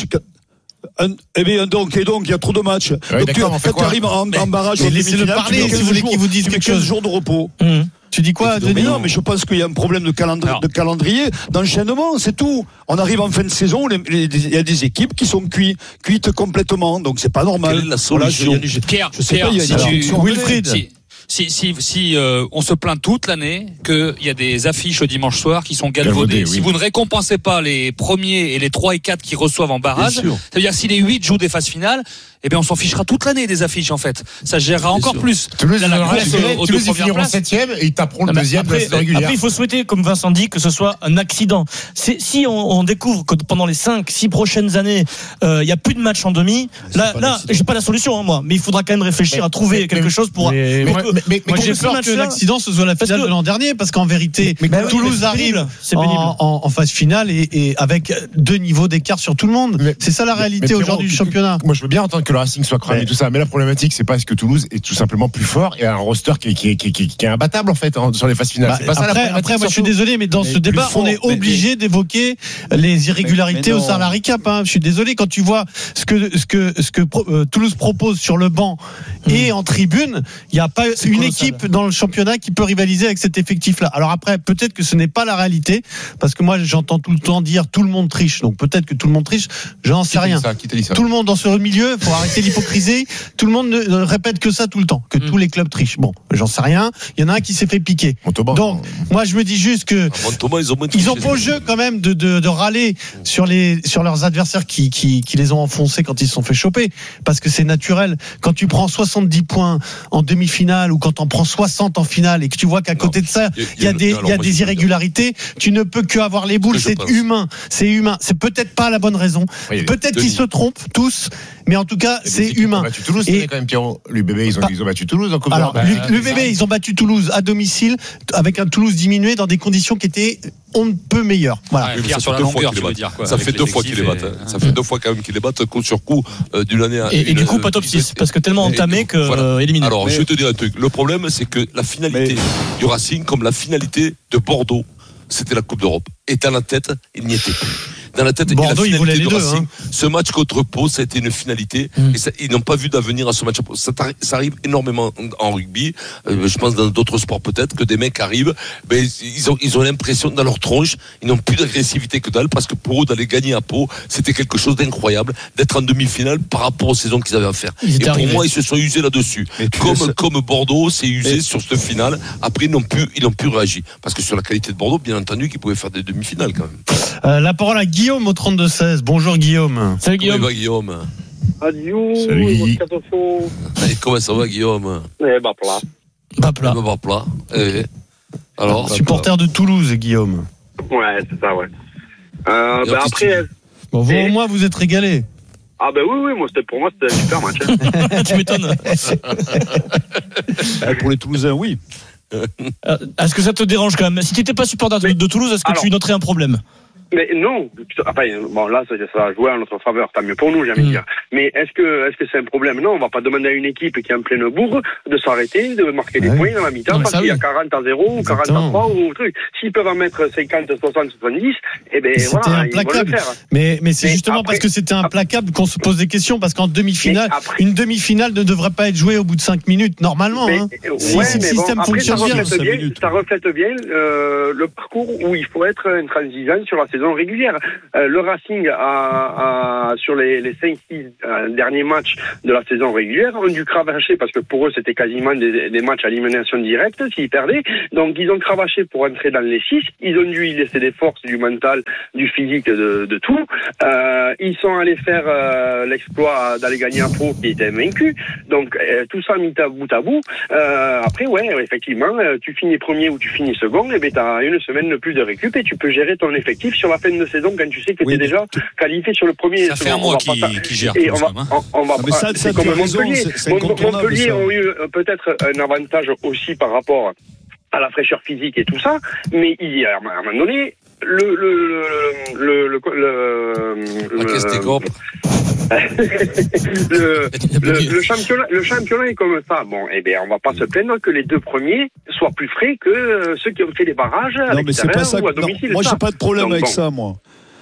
[SPEAKER 1] Un, eh bien, donc, et donc, il y a trop de matchs.
[SPEAKER 24] Ouais,
[SPEAKER 1] donc, tu, quand tu arrives en, en barrage,
[SPEAKER 3] laissez-le parler si vous voulez qu'il vous dise quelque chose.
[SPEAKER 1] Jours de repos.
[SPEAKER 3] Mmh. Tu dis quoi, Denis?
[SPEAKER 1] Mais non, mais je pense qu'il y a un problème de, calendri- de calendrier, d'enchaînement, c'est tout. On arrive en fin de saison, il y a des équipes qui sont cuites, cuites complètement, donc c'est pas normal.
[SPEAKER 20] Quelle est la solution?
[SPEAKER 1] Voilà, je, je,
[SPEAKER 6] Pierre,
[SPEAKER 1] je sais
[SPEAKER 6] Pierre,
[SPEAKER 1] pas, il y a une
[SPEAKER 6] si tu,
[SPEAKER 3] Wilfried.
[SPEAKER 6] Si, si, si, si euh, on se plaint toute l'année qu'il y a des affiches le dimanche soir qui sont galvaudées. Galvaudé, si oui. vous ne récompensez pas les premiers et les trois et quatre qui reçoivent en barrage, ça veut dire si les huit jouent des phases finales, eh bien on s'en fichera toute l'année des affiches en fait. Ça gérera encore sûr. plus.
[SPEAKER 24] Toulouse, la course aux deux premières places. septième et ils taperont le deuxième
[SPEAKER 7] après, régulière. Après il faut souhaiter, comme Vincent dit, que ce soit un accident. C'est, si on, on découvre que pendant les cinq six prochaines années, il euh, y a plus de matchs en demi, c'est là, là, j'ai pas la solution hein, moi, mais il faudra quand même réfléchir mais, à trouver mais, quelque mais, chose pour.
[SPEAKER 3] Mais,
[SPEAKER 7] pour
[SPEAKER 3] mais,
[SPEAKER 7] que,
[SPEAKER 3] mais, mais, moi j'ai peur que l'accident ce soit la finale de l'an dernier, parce qu'en vérité, mais, mais, Toulouse mais arrive en, en, en phase finale et, et avec deux niveaux d'écart sur tout le monde. Mais, c'est ça la réalité aujourd'hui du championnat.
[SPEAKER 24] Moi je veux bien entendre que le Racing soit cramé et tout ça, mais la problématique c'est pas est-ce que Toulouse est tout simplement plus fort et a un roster qui est, qui est, qui est, qui est, qui est imbattable en fait en, sur les phases finales.
[SPEAKER 3] Bah,
[SPEAKER 24] c'est pas
[SPEAKER 3] après,
[SPEAKER 24] ça la problématique.
[SPEAKER 3] Après, moi je suis désolé, mais dans mais ce débat, fort, on est obligé mais, d'évoquer les irrégularités mais, mais au salary cap. Hein. Je suis désolé quand tu vois ce que ce que ce que euh, Toulouse propose sur le banc mmh. et en tribune, il n'y a pas c'est une colossal. Équipe dans le championnat qui peut rivaliser avec cet effectif-là. Alors après, peut-être que ce n'est pas la réalité, parce que moi j'entends tout le temps dire tout le monde triche. Donc peut-être que tout le monde triche, j'en sais rien. Ça, ça. Tout le monde dans ce milieu, faut arrêter l'hypocrisie. Tout le monde ne, ne répète que ça tout le temps, que mmh. tous les clubs trichent. Bon, j'en sais rien. Il y en a un qui s'est fait piquer. Montauban, donc moi je me dis juste que
[SPEAKER 20] Montauban, ils ont,
[SPEAKER 3] ils ont pas le jeu quand même de, de, de râler sur les sur leurs adversaires qui, qui qui les ont enfoncés quand ils se sont fait choper, parce que c'est naturel. Quand tu prends soixante-dix points en demi-finale ou quand t'en prends soixante en finale et que tu vois qu'à côté de ça il y a des il y a des irrégularités, tu ne peux que avoir les boules. C'est humain, c'est humain. C'est peut-être pas la bonne raison. Peut-être qu'ils se trompent tous, mais en tout cas c'est humain.
[SPEAKER 24] Toulouse, et quand même Pierrot. L'U B B, ils ont, bah, ils ont battu Toulouse en Coupe
[SPEAKER 3] alors,
[SPEAKER 24] d'Europe.
[SPEAKER 3] L'U B B, ils ont battu Toulouse à domicile avec un Toulouse diminué dans des conditions qui étaient on ne peut meilleures. Voilà.
[SPEAKER 20] Ouais, ça, sur la longueur, tu veux dire quoi, ça fait deux fois qu'ils les battent. Et... Ça fait deux fois quand même qu'ils les battent coup sur coup euh, d'une année à
[SPEAKER 7] et, et
[SPEAKER 20] une,
[SPEAKER 7] du coup pas top six parce que tellement entamé que voilà. euh, éliminé.
[SPEAKER 20] Alors mais... je vais te dire un truc. Le problème c'est que la finalité mais... du Racing comme la finalité de Bordeaux, c'était la Coupe d'Europe. Et à la tête, il n'y était plus. dans la tête.
[SPEAKER 3] Bordeaux,
[SPEAKER 20] et la
[SPEAKER 3] ils voulaient
[SPEAKER 20] finalité
[SPEAKER 3] les
[SPEAKER 20] de
[SPEAKER 3] deux,
[SPEAKER 20] Racing,
[SPEAKER 3] hein.
[SPEAKER 20] ce match contre Pau, ça a été une finalité.
[SPEAKER 3] Mm.
[SPEAKER 20] Et ça, ils n'ont pas vu d'avenir à ce match. Ça, ça arrive énormément en rugby. Euh, je pense dans d'autres sports peut-être que des mecs arrivent, mais ils ont, ils ont l'impression dans leur tronche, ils n'ont plus d'agressivité que dalle, parce que pour eux d'aller gagner à Pau, c'était quelque chose d'incroyable, d'être en demi-finale par rapport aux saisons qu'ils avaient à faire. Et pour
[SPEAKER 3] arrivés.
[SPEAKER 20] moi, ils se sont usés là-dessus. Comme,
[SPEAKER 1] laisses...
[SPEAKER 20] comme Bordeaux s'est usé mais... sur cette finale. Après, ils n'ont plus, ils n'ont plus réagi. Parce que sur la qualité de Bordeaux, bien entendu, qu'ils pouvaient faire des demi-finales quand même.
[SPEAKER 3] Euh, la parole à Guillaume au trente-deux seize. Bonjour Guillaume.
[SPEAKER 7] Salut Guillaume.
[SPEAKER 20] Comment va Guillaume?
[SPEAKER 13] Adieu.
[SPEAKER 20] Salut Guy. Comment ça va Guillaume?
[SPEAKER 13] Eh bah plat.
[SPEAKER 3] Bah plat.
[SPEAKER 20] Eh bah plat. Eh. Alors,
[SPEAKER 3] supporter de Toulouse, Guillaume.
[SPEAKER 13] Ouais, c'est ça, ouais. Euh, bah après.
[SPEAKER 3] Bon, vous, au moins, vous êtes régalés.
[SPEAKER 13] Ah ben bah oui, oui, moi c'était pour moi c'était un super match. Hein.
[SPEAKER 7] Tu m'étonnes.
[SPEAKER 1] Pour les Toulousains, oui.
[SPEAKER 7] Euh, est-ce que ça te dérange quand même? Si tu n'étais pas supporter de, de Toulouse, est-ce que alors, tu noterais un problème?
[SPEAKER 13] Mais non, enfin bon là ça, ça va jouer en notre faveur, tant mieux pour nous j'ai envie de dire. Mais est-ce que est-ce que c'est un problème? Non, on va pas demander à une équipe qui est en pleine bourre de s'arrêter, de marquer des ouais. points dans la mi-temps non, parce qu'il y a quarante à zéro ou quarante à trois ou truc. S'ils peuvent en mettre cinquante, soixante, soixante-dix, eh ben voilà, ils vont le faire.
[SPEAKER 3] Mais mais c'est mais justement après, parce que c'était implacable qu'on se pose des questions, parce qu'en demi-finale, après, une demi-finale ne devrait pas être jouée au bout de cinq minutes normalement.
[SPEAKER 13] Mais,
[SPEAKER 3] hein.
[SPEAKER 13] Ouais,
[SPEAKER 3] si, si le système bon, après, fonctionne
[SPEAKER 13] ça reflète
[SPEAKER 3] bien,
[SPEAKER 13] bien, ça reflète bien euh, le parcours où il faut être intransigeant sur la saison régulière. Euh, le Racing a, a sur les, les cinq six euh, derniers matchs de la saison régulière ont dû cravacher parce que pour eux c'était quasiment des, des matchs à élimination directe s'ils perdaient. Donc ils ont cravaché pour entrer dans les six. Ils ont dû y laisser des forces, du mental, du physique, de, de tout. Euh, ils sont allés faire euh, l'exploit d'aller gagner un Pau qui était vaincu. Donc euh, tout ça mis à bout à bout. Euh, après ouais effectivement tu finis premier ou tu finis second, et ben t'as une semaine de plus de récup et tu peux gérer ton effectif sur la fin de saison quand tu sais que oui, tu es déjà qualifié sur le premier.
[SPEAKER 6] Ça fait un mois qui, qui gère.
[SPEAKER 13] Et on va, on, on va
[SPEAKER 1] ah, mais ça,
[SPEAKER 13] c'est
[SPEAKER 1] ça,
[SPEAKER 13] comme
[SPEAKER 1] raison,
[SPEAKER 13] Montpellier.
[SPEAKER 1] C'est, c'est
[SPEAKER 13] Montpellier ont eu peut-être un avantage aussi par rapport à la fraîcheur physique et tout ça, mais il y a à un moment donné le le le le le, le, le, le, le championnat le championnat est comme ça. Bon, eh bien on va pas se plaindre que les deux premiers soient plus frais que ceux qui ont fait les barrages à
[SPEAKER 1] non, mais c'est pas ça,
[SPEAKER 13] ou à domicile.
[SPEAKER 1] Non, moi j'ai pas de problème Donc, avec bon. ça moi.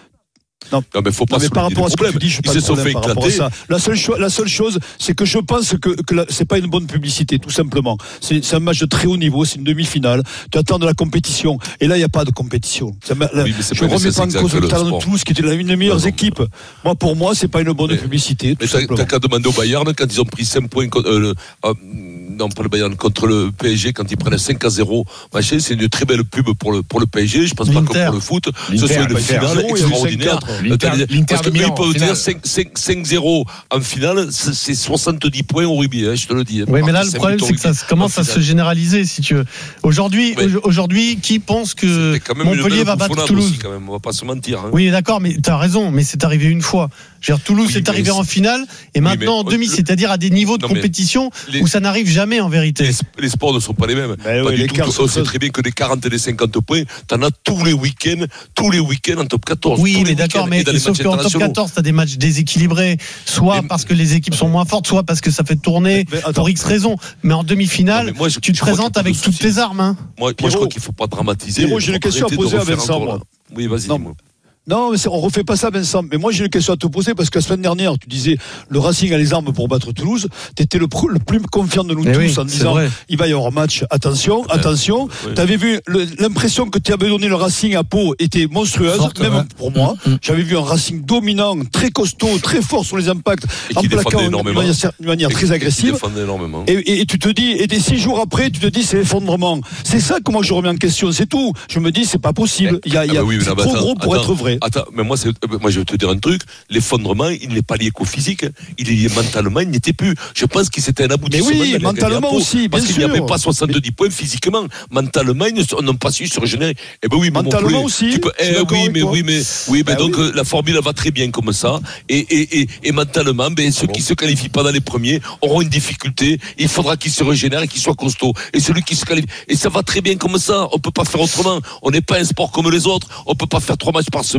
[SPEAKER 20] Non, non, mais faut pas.
[SPEAKER 1] Non, mais par rapport à ce que tu dis, je suis pas de problème par rapport à ça. La seule chose, la seule chose, c'est que je pense que, que la, c'est pas une bonne publicité, tout simplement. C'est, c'est un match de très haut niveau, c'est une demi-finale. Tu attends de la compétition, et là il y a pas de compétition. Ça, la, oui, je pas remets pas en cause le talent de Toulouse, qui était l'une des meilleures non, non. équipes. Moi, pour moi, c'est pas une bonne mais, publicité.
[SPEAKER 20] Mais t'as, t'as qu'à demander au Bayern quand ils ont pris cinq points. Euh, euh, non, pas le Bayern, contre le P S G, quand ils prennent cinq à zéro, machin, c'est une très belle pub pour le, pour le P S G. Je pense L'Inter. Pas que pour le foot, L'Inter, ce soit une finale extraordinaire. L'Inter, L'Inter parce que ils peuvent dire cinq zéro en finale, c'est soixante-dix points au rugby, hein, je te le dis.
[SPEAKER 3] Oui, mais là, le problème, c'est que ça commence à se généraliser, si tu veux. Aujourd'hui, ouais. aujourd'hui, qui pense que Montpellier va battre Toulouse
[SPEAKER 20] aussi, quand même, on va pas se mentir. Hein.
[SPEAKER 3] Oui, d'accord, mais tu as raison, mais c'est arrivé une fois. Je veux dire, Toulouse oui, est arrivé en finale, et oui, maintenant en demi, c'est-à-dire à des niveaux de non, compétition les, où ça n'arrive jamais en vérité.
[SPEAKER 20] Les, les sports ne sont pas les mêmes.
[SPEAKER 1] Ben
[SPEAKER 20] pas
[SPEAKER 1] oui,
[SPEAKER 20] du tout. On sait très bien que des quarante et des cinquante points, t'en as tous les week-ends, tous les week-ends en top quatorze.
[SPEAKER 3] Oui, mais d'accord, mais sauf qu'en top quatorze, t'as des matchs déséquilibrés, soit mais, parce que les équipes sont moins fortes, soit parce que ça fait tourner mais, mais, pour X raisons. Mais en demi-finale, non, mais moi, je, tu te présentes avec toutes tes armes. Hein.
[SPEAKER 20] Moi, moi, je crois qu'il ne faut pas dramatiser.
[SPEAKER 1] Moi, j'ai une question à poser à Vincent.
[SPEAKER 20] Oui, vas-y, dis-moi.
[SPEAKER 1] Non, mais c'est, on refait pas ça, Vincent. Mais moi, j'ai une question à te poser parce que la semaine dernière, tu disais le Racing a les armes pour battre Toulouse. T'étais le, le plus confiant de nous mais tous oui, en disant vrai. Il va y avoir match. Attention, ouais, attention. Ouais. T'avais vu le, l'impression que tu avais donné le Racing à Pau était monstrueuse, Forte, même ouais. pour moi. Mmh. J'avais vu un Racing dominant, très costaud, très fort sur les impacts,
[SPEAKER 20] en plaquant
[SPEAKER 1] de manière, de manière très agressive.
[SPEAKER 20] Énormément.
[SPEAKER 1] Et, et, et tu te dis, et des six jours après, tu te dis c'est l'effondrement. C'est ça que moi je remets en question. C'est tout. Je me dis c'est pas possible. Il y a, il y a ah bah oui, c'est trop attends, gros pour attends, être vrai.
[SPEAKER 20] Attends, mais moi c'est moi je vais te dire un truc, l'effondrement il n'est pas lié qu'au physique, il est lié mentalement, il n'était plus. Je pense que c'était un aboutissement.
[SPEAKER 1] Mais oui, mentalement aussi, bien
[SPEAKER 20] parce
[SPEAKER 1] sûr.
[SPEAKER 20] Qu'il n'y avait pas soixante-dix mais... points physiquement, mentalement ils n'ont pas su se régénérer. Eh ben oui,
[SPEAKER 1] mentalement plus, aussi.
[SPEAKER 20] Tu peux, eh oui, mais oui, mais oui, mais bah donc oui. la formule va très bien comme ça. Et et et, et mentalement, ben ceux bon. qui se qualifient pas dans les premiers auront une difficulté. Il faudra qu'ils se régénèrent et qu'ils soient costauds. Et celui qui se qualifie, et ça va très bien comme ça. On peut pas faire autrement. On n'est pas un sport comme les autres. On peut pas faire trois matchs par semaine.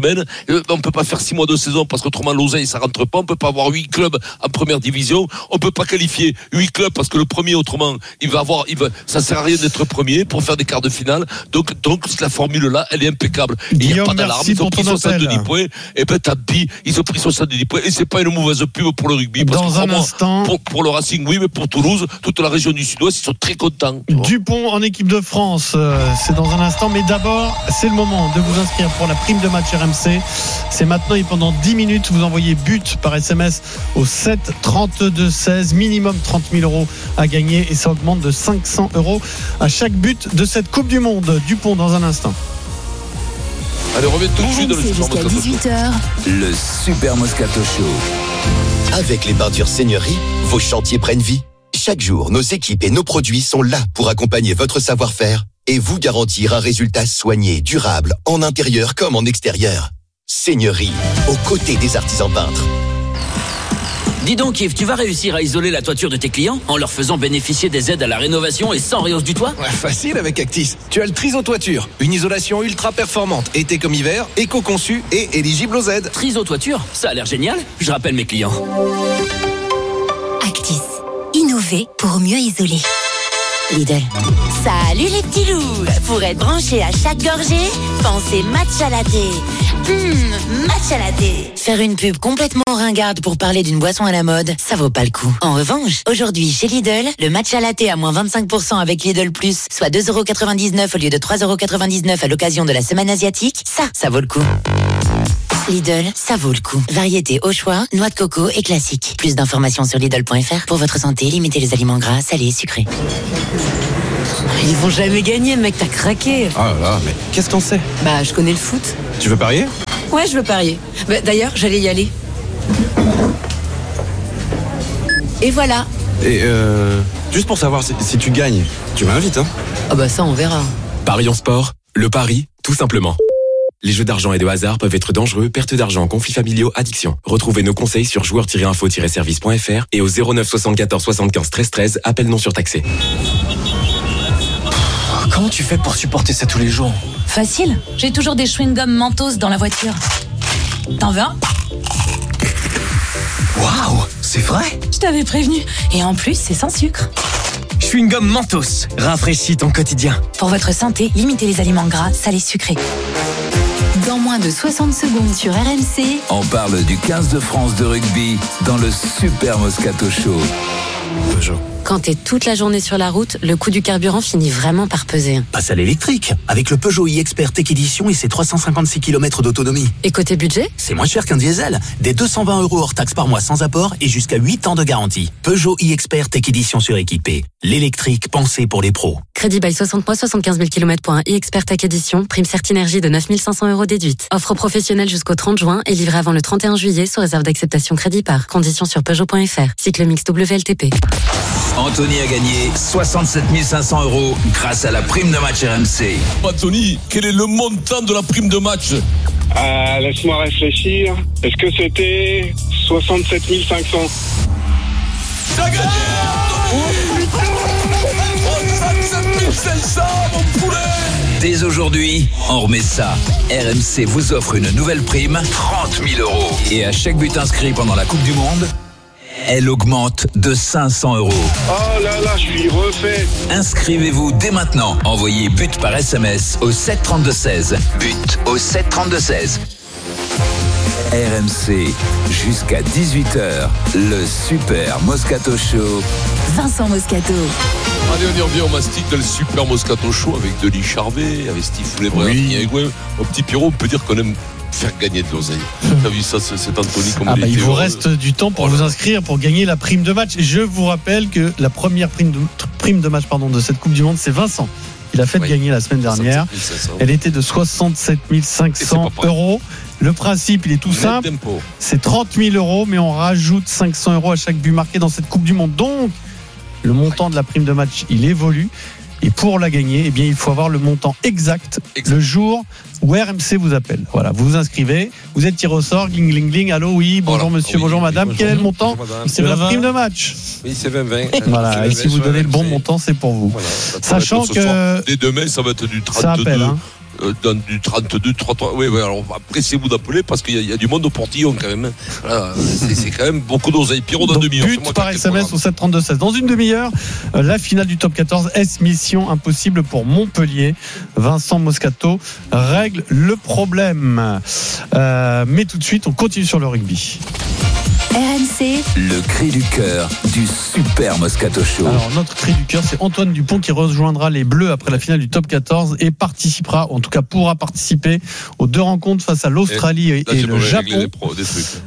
[SPEAKER 20] semaine. Euh, on peut pas faire six mois de saison parce qu'autrement l'oseille ça rentre pas. On peut pas avoir huit clubs en première division. On peut pas qualifier huit clubs parce que le premier autrement il va avoir, il va, ça sert à rien d'être premier pour faire des quarts de finale. Donc donc la formule là, elle est impeccable. Il n'y a pas d'alarme. Ils ont pris soixante-dix points. Et ben tant pis, ils ont pris soixante-dix points et c'est pas une mauvaise pub pour le rugby. Parce
[SPEAKER 3] Dans
[SPEAKER 20] que
[SPEAKER 3] un
[SPEAKER 20] moi,
[SPEAKER 3] instant,
[SPEAKER 20] pour, pour le Racing, oui, mais pour Toulouse, toute la région du Sud-Ouest, ils sont très contents.
[SPEAKER 3] Dupont en équipe de France, euh, c'est dans un instant. Mais d'abord, c'est le moment de vous inscrire pour la prime de match R M C. C'est maintenant et pendant dix minutes, vous envoyez but par S M S au sept trente-deux seize. Minimum trente mille euros à gagner et ça augmente de cinq cents euros à chaque but de cette Coupe du Monde. Dupont dans un instant.
[SPEAKER 20] Allez, reviens tout de suite dans le
[SPEAKER 2] R M C
[SPEAKER 20] Super
[SPEAKER 2] jusqu'à
[SPEAKER 20] Moscato
[SPEAKER 2] dix-huit heures.
[SPEAKER 4] Le Super Moscato Show.
[SPEAKER 5] Avec les peintures Seigneurie, vos chantiers prennent vie. Chaque jour, nos équipes et nos produits sont là pour accompagner votre savoir-faire et vous garantir un résultat soigné, durable, en intérieur comme en extérieur. Seigneurie, aux côtés des artisans peintres.
[SPEAKER 14] Dis donc Yves, tu vas réussir à isoler la toiture de tes clients en leur faisant bénéficier des aides à la rénovation et sans réhausse du toit ?
[SPEAKER 16] Ouais, facile avec Actis. Tu as le Triso Toiture, une isolation ultra performante, été comme hiver, éco-conçue et éligible aux aides.
[SPEAKER 14] Triso Toiture, ça a l'air génial. Je rappelle mes clients.
[SPEAKER 17] Actis, innover pour mieux isoler. Lidl. Salut les petits loups. Pour être branché à chaque gorgée, pensez matcha latte. Hum, matcha latte. Faire une pub complètement ringarde pour parler d'une boisson à la mode, ça vaut pas le coup. En revanche, aujourd'hui chez Lidl, le matcha latte à moins vingt-cinq pour cent avec Lidl Plus, soit deux euros quatre-vingt-dix-neuf au lieu de trois euros quatre-vingt-dix-neuf à l'occasion de la semaine asiatique, ça, ça vaut le coup. Lidl, ça vaut le coup. Variété au choix, noix de coco et classique. Plus d'informations sur Lidl point F R. Pour votre santé, limitez les aliments gras, salés et sucrés.
[SPEAKER 18] Ils vont jamais gagner, mec, t'as craqué.
[SPEAKER 16] Oh là là, mais qu'est-ce qu'on sait ?
[SPEAKER 18] Bah, je connais le foot.
[SPEAKER 16] Tu veux parier ?
[SPEAKER 18] Ouais, je veux parier. Bah, d'ailleurs, j'allais y aller. Et voilà.
[SPEAKER 16] Et euh, juste pour savoir si, si tu gagnes, tu m'invites, hein ?
[SPEAKER 18] Ah bah ça, on verra.
[SPEAKER 26] Parions sport, le pari, tout simplement. Les jeux d'argent et de hasard peuvent être dangereux, perte d'argent, conflits familiaux, addiction. Retrouvez nos conseils sur joueurs tiret info tiret service point F R et au zéro neuf soixante-quatorze soixante-quinze treize treize, appel non surtaxé.
[SPEAKER 27] Comment tu fais pour supporter ça tous les jours ?
[SPEAKER 28] Facile, j'ai toujours des chewing-gums Mentos dans la voiture. T'en veux un ?
[SPEAKER 27] Waouh, c'est vrai ?
[SPEAKER 28] Je t'avais prévenu. Et en plus, c'est sans sucre.
[SPEAKER 27] Chewing-gum Mentos, rafraîchis ton quotidien.
[SPEAKER 28] Pour votre santé, limitez les aliments gras, salés, sucrés.
[SPEAKER 2] Dans moins de soixante secondes sur R M C,
[SPEAKER 4] On parle du quinze de France de rugby dans le Super Moscato Show.
[SPEAKER 27] Peugeot.
[SPEAKER 18] Quand t'es toute la journée sur la route, le coût du carburant finit vraiment par peser.
[SPEAKER 29] Passe à l'électrique, avec le Peugeot e-Expert Tech Edition et ses trois cent cinquante-six kilomètres d'autonomie.
[SPEAKER 18] Et côté budget ?
[SPEAKER 29] C'est moins cher qu'un diesel. Des deux cent vingt euros hors taxe par mois sans apport et jusqu'à huit ans de garantie. Peugeot e-Expert Tech Edition suréquipé. L'électrique pensé pour les pros.
[SPEAKER 18] Crédit bail soixante mois, soixante-quinze mille kilomètres pour un e-Expert Tech Edition. Prime Certinergie de neuf mille cinq cents euros déduite. Offre professionnelle jusqu'au trente juin et livrée avant le trente et un juillet sous réserve d'acceptation crédit par. Conditions sur Peugeot point F R. Cycle mix W L T P.
[SPEAKER 4] Anthony a gagné soixante-sept mille cinq cents euros grâce à la prime de match R M C.
[SPEAKER 20] Anthony, quel est le montant de la prime de match ?
[SPEAKER 13] Euh, laisse-moi réfléchir. Est-ce que c'était soixante-sept mille cinq cents ?
[SPEAKER 20] T'as gagné, Anthony ! soixante-sept mille cinq cents, mon poulet !
[SPEAKER 4] Dès aujourd'hui, on remet ça. R M C vous offre une nouvelle prime, trente mille euros. Et à chaque but inscrit pendant la Coupe du Monde, elle augmente de cinq cents euros.
[SPEAKER 13] Oh là là, je suis refait.
[SPEAKER 4] Inscrivez-vous dès maintenant. Envoyez but par S M S au sept trente-deux seize. But au sept trente-deux seize. R M C, jusqu'à dix-huit heures, le Super Moscato Show.
[SPEAKER 2] Vincent Moscato.
[SPEAKER 20] Allez, on y revient, on mastique dans le Super Moscato Show avec Denis Charvet, avec Steve Foulébret,
[SPEAKER 1] Oui.
[SPEAKER 20] avec Gouin. Au petit Pierrot, on peut dire qu'on aime faire gagner de l'oseille. T'as vu ça, c'est c'est Anthony comme
[SPEAKER 3] Ah
[SPEAKER 20] il
[SPEAKER 3] bah, il
[SPEAKER 20] était
[SPEAKER 3] vous
[SPEAKER 20] heureux.
[SPEAKER 3] reste du temps pour vous inscrire pour gagner la prime de match. Je vous rappelle que la première prime de, prime de match pardon, de cette Coupe du Monde, c'est Vincent. Il a fait
[SPEAKER 20] Oui.
[SPEAKER 3] gagner la semaine dernière.
[SPEAKER 20] soixante-sept mille cinq cents.
[SPEAKER 3] Elle était de soixante-sept mille cinq cents euros. Le principe, il est tout
[SPEAKER 20] Net
[SPEAKER 3] simple.
[SPEAKER 20] d'impôt.
[SPEAKER 3] C'est trente mille euros, mais on rajoute cinq cents euros à chaque but marqué dans cette Coupe du Monde. Donc, le montant de la prime de match, il évolue. Et pour la gagner, eh bien, il faut avoir le montant exact,
[SPEAKER 20] Exact.
[SPEAKER 3] le jour où R M C vous appelle. Voilà, vous vous inscrivez, vous êtes tiré au sort, gling, gling, gling, allô, oui, bonjour
[SPEAKER 20] Voilà.
[SPEAKER 3] monsieur,
[SPEAKER 20] Oui,
[SPEAKER 3] bonjour
[SPEAKER 20] oui,
[SPEAKER 3] madame,
[SPEAKER 20] bonjour.
[SPEAKER 3] quel est le montant
[SPEAKER 20] Bonjour, madame.
[SPEAKER 3] C'est la
[SPEAKER 7] vingt.
[SPEAKER 3] prime de match.
[SPEAKER 20] Oui, c'est vingt vingt.
[SPEAKER 3] Voilà, et si vous donnez le bon montant, c'est pour vous.
[SPEAKER 20] Voilà,
[SPEAKER 3] Sachant
[SPEAKER 20] ce
[SPEAKER 3] que-
[SPEAKER 20] soir, dès demain, ça va être du
[SPEAKER 3] Ça appelle,
[SPEAKER 20] trente-deux.
[SPEAKER 3] hein.
[SPEAKER 20] euh, dans du trente-deux, trente-trois. Oui, oui, alors pressez-vous d'appeler parce qu'il y, a, il y a du monde au portillon quand même. Voilà, c'est, c'est quand même beaucoup d'oseille. Pierrot dans une demi-heure.
[SPEAKER 3] But par S M S au sept trente-deux seize. Dans une demi-heure, euh, la finale du top quatorze. Est-ce mission impossible pour Montpellier? Vincent Moscato règle le problème. Euh, mais tout de suite, on continue sur le rugby.
[SPEAKER 2] R M C,
[SPEAKER 4] le cri du cœur du Super Moscato Show.
[SPEAKER 3] Alors notre cri du cœur, c'est Antoine Dupont qui rejoindra les Bleus après la finale du top quatorze et participera, ou en tout cas pourra participer aux deux rencontres face à l'Australie et, et, et le Japon.
[SPEAKER 20] Pros,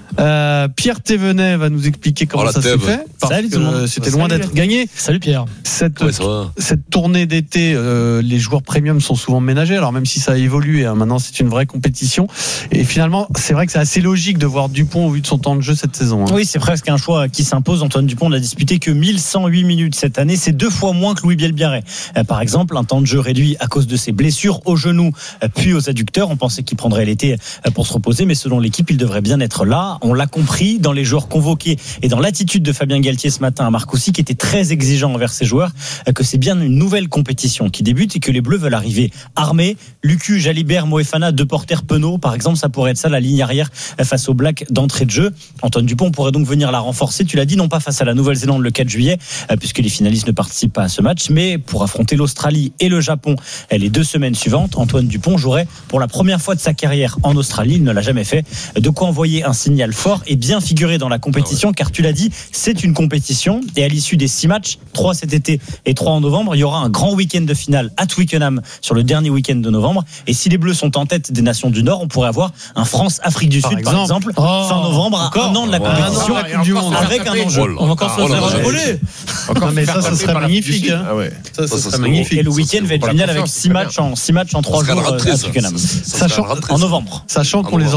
[SPEAKER 3] euh, Pierre Thévenet va nous expliquer comment oh, ça s'est fait, parce Salut, que c'était loin d'être gagné.
[SPEAKER 7] Salut Pierre.
[SPEAKER 3] Cette, ouais, cette tournée d'été, euh, les joueurs premium sont souvent ménagés, alors même si ça a évolué, hein, maintenant c'est une vraie compétition. Et finalement, c'est vrai que c'est assez logique de voir Dupont au vu de son temps de jeu cette saison.
[SPEAKER 7] Oui, c'est presque un choix qui s'impose. Antoine Dupont n'a disputé que mille cent huit minutes cette année. C'est deux fois moins que Louis Bielbiarré. Par exemple, un temps de jeu réduit à cause de ses blessures aux genoux puis aux adducteurs. On pensait qu'il prendrait l'été pour se reposer, mais selon l'équipe, il devrait bien être là. On l'a compris dans les joueurs convoqués et dans l'attitude de Fabien Galtier ce matin à Marcoussis, qui était très exigeant envers ses joueurs, que c'est bien une nouvelle compétition qui débute et que les Bleus veulent arriver armés. Lucu, Jalibert, Moefana, deux porteurs Penaud, par exemple, ça pourrait être ça la ligne arrière face aux Blacks d'entrée de jeu. Antoine Dupont pourrait donc venir la renforcer, tu l'as dit, non pas face à la Nouvelle-Zélande le quatre juillet, puisque les finalistes ne participent pas à ce match, mais pour affronter l'Australie et le Japon les deux semaines suivantes. Antoine Dupont jouerait pour la première fois de sa carrière en Australie, il ne l'a jamais fait, de quoi envoyer un signal fort et bien figurer dans la compétition, car tu l'as dit, c'est une compétition, et à l'issue des six matchs, trois cet été et trois en novembre, il y aura un grand week-end de finale à Twickenham sur le dernier week-end de novembre, et si les Bleus sont en tête des nations du Nord, on pourrait avoir un France-Afrique du par Sud exemple. par exemple, oh, fin novembre, à un an de la compétition,
[SPEAKER 3] la Coupe du Monde
[SPEAKER 7] avec un enjeu.
[SPEAKER 3] On va encore se faire voler. Non, mais ça, ça serait magnifique. Hein. Ah ouais. Ça, ça, ça serait magnifique.
[SPEAKER 7] Et le week-end va être génial avec six matchs en six matchs en trois jours à Twickenham.
[SPEAKER 3] Sachant
[SPEAKER 7] en novembre.
[SPEAKER 3] Sachant qu'on les